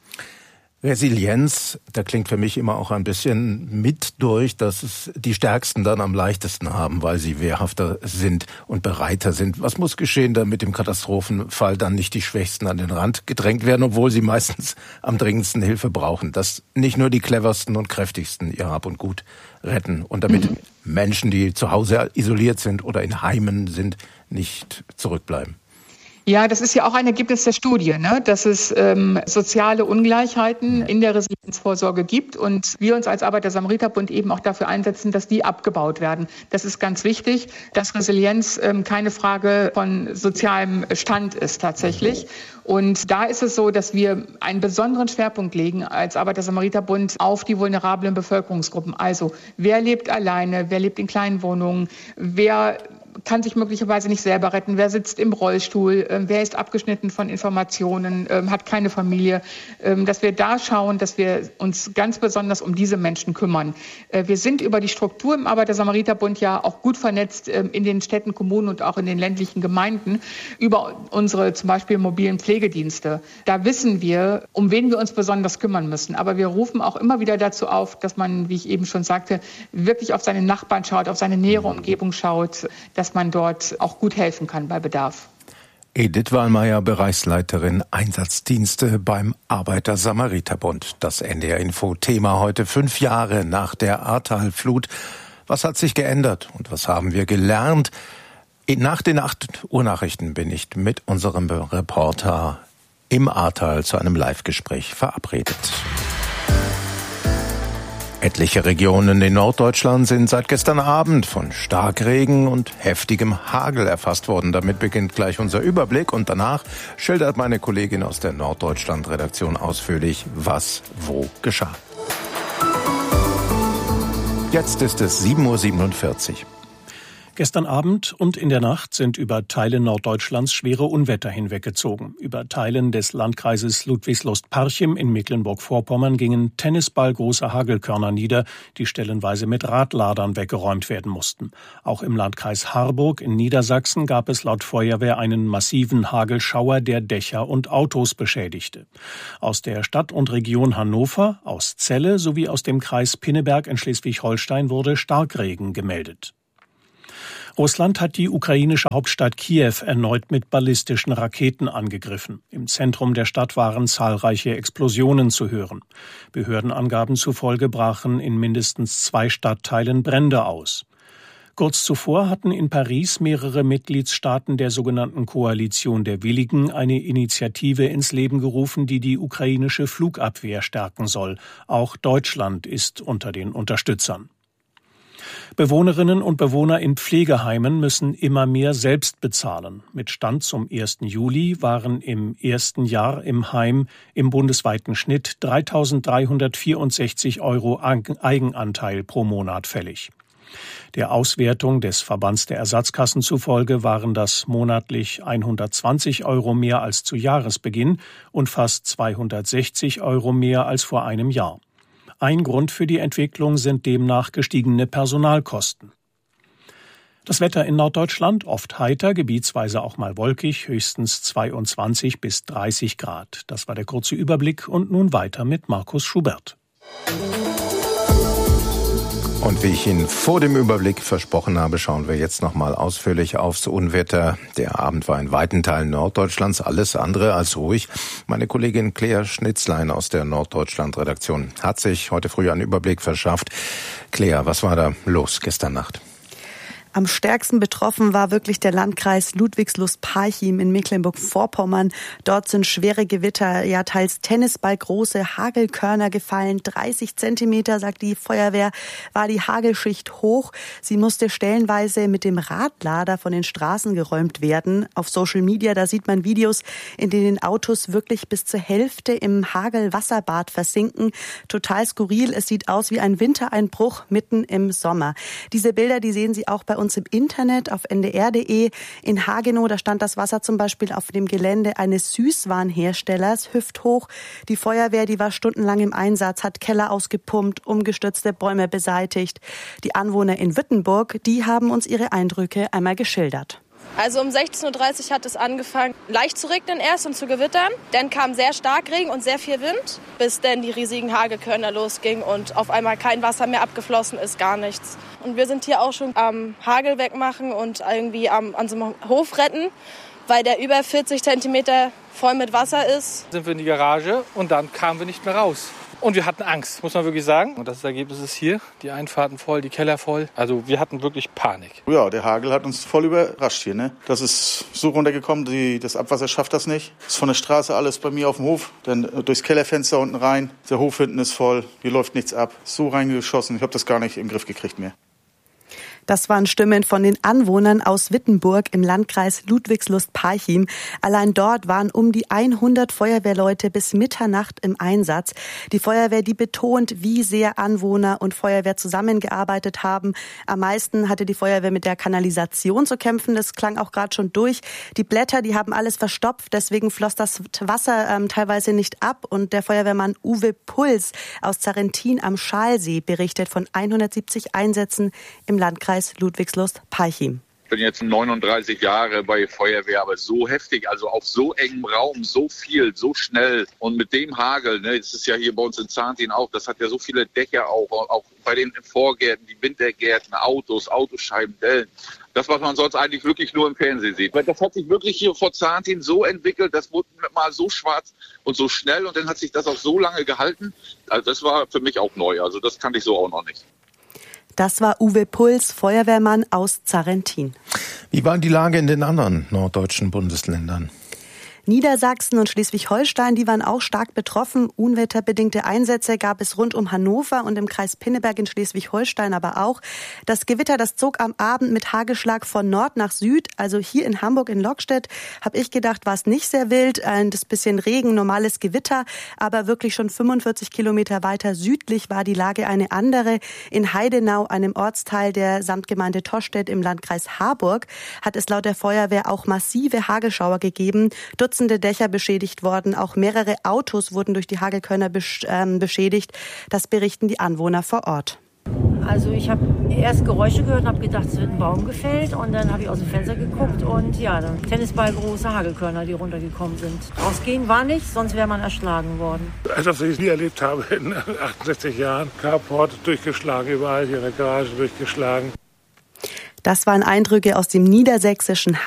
Resilienz, da klingt für mich immer auch ein bisschen mit durch, dass es die Stärksten dann am leichtesten haben, weil sie wehrhafter sind und bereiter sind. Was muss geschehen, damit im Katastrophenfall dann nicht die Schwächsten an den Rand gedrängt werden, obwohl sie meistens am dringendsten Hilfe brauchen? Dass nicht nur die cleversten und kräftigsten ihr Hab und Gut retten und damit Menschen, die zu Hause isoliert sind oder in Heimen sind, nicht zurückbleiben.
Ja, das ist ja auch ein Ergebnis der Studie, ne? Dass es soziale Ungleichheiten in der Resilienzvorsorge gibt und wir uns als Arbeiter-Samariter-Bund eben auch dafür einsetzen, dass die abgebaut werden. Das ist ganz wichtig, dass Resilienz keine Frage von sozialem Stand ist tatsächlich. Und da ist es so, dass wir einen besonderen Schwerpunkt legen als Arbeiter-Samariter-Bund auf die vulnerablen Bevölkerungsgruppen. Also wer lebt alleine, wer lebt in kleinen Wohnungen, wer kann sich möglicherweise nicht selber retten, wer sitzt im Rollstuhl, wer ist abgeschnitten von Informationen, hat keine Familie, dass wir da schauen, dass wir uns ganz besonders um diese Menschen kümmern. Wir sind über die Struktur im Arbeiter-Samariter-Bund ja auch gut vernetzt in den Städten, Kommunen und auch in den ländlichen Gemeinden über unsere zum Beispiel mobilen Pflegedienste. Da wissen wir, um wen wir uns besonders kümmern müssen. Aber wir rufen auch immer wieder dazu auf, dass man, wie ich eben schon sagte, wirklich auf seine Nachbarn schaut, auf seine nähere Umgebung schaut, dass man dort auch gut helfen kann bei Bedarf.
Edith Wallmeier, Bereichsleiterin Einsatzdienste beim Arbeiter-Samariter-Bund. Das NDR-Info-Thema heute 5 Jahre nach der Ahrtal-Flut. Was hat sich geändert und was haben wir gelernt? Nach den 8 Uhr Nachrichten bin ich mit unserem Reporter im Ahrtal zu einem Live-Gespräch verabredet. Etliche Regionen in Norddeutschland sind seit gestern Abend von Starkregen und heftigem Hagel erfasst worden. Damit beginnt gleich unser Überblick und danach schildert meine Kollegin aus der Norddeutschland-Redaktion ausführlich, was wo geschah. Jetzt ist es 7:47 Uhr.
Gestern Abend und in der Nacht sind über Teile Norddeutschlands schwere Unwetter hinweggezogen. Über Teilen des Landkreises Ludwigslust-Parchim in Mecklenburg-Vorpommern gingen tennisballgroße Hagelkörner nieder, die stellenweise mit Radladern weggeräumt werden mussten. Auch im Landkreis Harburg in Niedersachsen gab es laut Feuerwehr einen massiven Hagelschauer, der Dächer und Autos beschädigte. Aus der Stadt und Region Hannover, aus Celle sowie aus dem Kreis Pinneberg in Schleswig-Holstein wurde Starkregen gemeldet. Russland hat die ukrainische Hauptstadt Kiew erneut mit ballistischen Raketen angegriffen. Im Zentrum der Stadt waren zahlreiche Explosionen zu hören. Behördenangaben zufolge brachen in mindestens 2 Stadtteilen Brände aus. Kurz zuvor hatten in Paris mehrere Mitgliedstaaten der sogenannten Koalition der Willigen eine Initiative ins Leben gerufen, die die ukrainische Flugabwehr stärken soll. Auch Deutschland ist unter den Unterstützern. Bewohnerinnen und Bewohner in Pflegeheimen müssen immer mehr selbst bezahlen. Mit Stand zum 1. Juli waren im ersten Jahr im Heim im bundesweiten Schnitt 3.364 € Eigenanteil pro Monat fällig. Der Auswertung des Verbands der Ersatzkassen zufolge waren das monatlich 120 € mehr als zu Jahresbeginn und fast 260 € mehr als vor einem Jahr. Ein Grund für die Entwicklung sind demnach gestiegene Personalkosten. Das Wetter in Norddeutschland oft heiter, gebietsweise auch mal wolkig, höchstens 22 bis 30 Grad. Das war der kurze Überblick und nun weiter mit Markus Schubert.
Und wie ich Ihnen vor dem Überblick versprochen habe, schauen wir jetzt nochmal ausführlich aufs Unwetter. Der Abend war in weiten Teilen Norddeutschlands alles andere als ruhig. Meine Kollegin Claire Schnitzlein aus der Norddeutschland-Redaktion hat sich heute früh einen Überblick verschafft. Claire, was war da los gestern Nacht?
Am stärksten betroffen war wirklich der Landkreis Ludwigslust-Parchim in Mecklenburg-Vorpommern. Dort sind schwere Gewitter, ja teils tennisballgroße Hagelkörner gefallen. 30 Zentimeter, sagt die Feuerwehr, war die Hagelschicht hoch. Sie musste stellenweise mit dem Radlader von den Straßen geräumt werden. Auf Social Media, da sieht man Videos, in denen Autos wirklich bis zur Hälfte im Hagelwasserbad versinken. Total skurril. Es sieht aus wie ein Wintereinbruch mitten im Sommer. Diese Bilder, die sehen Sie auch bei uns im Internet auf ndr.de. In Hagenow, da stand das Wasser zum Beispiel auf dem Gelände eines Süßwarenherstellers hüfthoch. Die Feuerwehr, die war stundenlang im Einsatz, hat Keller ausgepumpt, umgestürzte Bäume beseitigt. Die Anwohner in Wittenburg, die haben uns ihre Eindrücke einmal geschildert.
Also um 16:30 Uhr hat es angefangen, leicht zu regnen erst und zu gewittern. Dann kam sehr stark Regen und sehr viel Wind, bis dann die riesigen Hagelkörner losgingen und auf einmal kein Wasser mehr abgeflossen ist, gar nichts. Und wir sind hier auch schon am Hagel wegmachen und irgendwie an so einem Hof retten, weil der über 40 Zentimeter voll mit Wasser ist.
Sind wir in die Garage und dann kamen wir nicht mehr raus. Und wir hatten Angst, muss man wirklich sagen. Und das Ergebnis ist hier, die Einfahrten voll, die Keller voll. Also wir hatten wirklich Panik.
Ja, der Hagel hat uns voll überrascht hier. Ne? Das ist so runtergekommen, das Abwasser schafft das nicht. Ist von der Straße alles bei mir auf dem Hof, dann durchs Kellerfenster unten rein. Der Hof hinten ist voll, hier läuft nichts ab. So reingeschossen, ich habe das gar nicht im Griff gekriegt mehr.
Das waren Stimmen von den Anwohnern aus Wittenburg im Landkreis Ludwigslust-Parchim. Allein dort waren um die 100 Feuerwehrleute bis Mitternacht im Einsatz. Die Feuerwehr, die betont, wie sehr Anwohner und Feuerwehr zusammengearbeitet haben. Am meisten hatte die Feuerwehr mit der Kanalisation zu kämpfen. Das klang auch gerade schon durch. Die Blätter, die haben alles verstopft. Deswegen floss das Wasser teilweise nicht ab. Und der Feuerwehrmann Uwe Puls aus Zarrentin am Schalsee berichtet von 170 Einsätzen im Landkreis Ludwigslust-Parchim.
Ich bin jetzt 39 Jahre bei Feuerwehr, aber so heftig, also auf so engem Raum, so viel, so schnell und mit dem Hagel, ne, das ist ja hier bei uns in Zarrentin auch, das hat ja so viele Dächer auch bei den Vorgärten, die Wintergärten, Autos, Autoscheiben, Dellen. Das, was man sonst eigentlich wirklich nur im Fernsehen sieht. Weil das hat sich wirklich hier vor Zarrentin so entwickelt, das wurde mal so schwarz und so schnell und dann hat sich das auch so lange gehalten. Also das war für mich auch neu, also das kannte ich so auch noch nicht.
Das war Uwe Puls, Feuerwehrmann aus Zarrentin.
Wie war die Lage in den anderen norddeutschen Bundesländern?
Niedersachsen und Schleswig-Holstein, die waren auch stark betroffen. Unwetterbedingte Einsätze gab es rund um Hannover und im Kreis Pinneberg in Schleswig-Holstein aber auch. Das Gewitter, das zog am Abend mit Hagelschlag von Nord nach Süd. Also hier in Hamburg in Lockstedt, habe ich gedacht, war es nicht sehr wild. Das bisschen Regen, normales Gewitter, aber wirklich schon 45 Kilometer weiter südlich war die Lage eine andere. In Heidenau, einem Ortsteil der Samtgemeinde Tostedt im Landkreis Harburg, hat es laut der Feuerwehr auch massive Hagelschauer gegeben. Dutzende Dächer beschädigt worden. Auch mehrere Autos wurden durch die Hagelkörner beschädigt. Das berichten die Anwohner vor Ort.
Also ich habe erst Geräusche gehört und habe gedacht, es wird ein Baum gefällt. Und dann habe ich aus dem Fenster geguckt und ja, dann tennisballgroße Hagelkörner, die runtergekommen sind. Rausgehen war nicht, sonst wäre man erschlagen worden.
Etwas, was ich nie erlebt habe in 68 Jahren. Carport durchgeschlagen, überall hier in der Garage durchgeschlagen.
Das waren Eindrücke aus dem niedersächsischen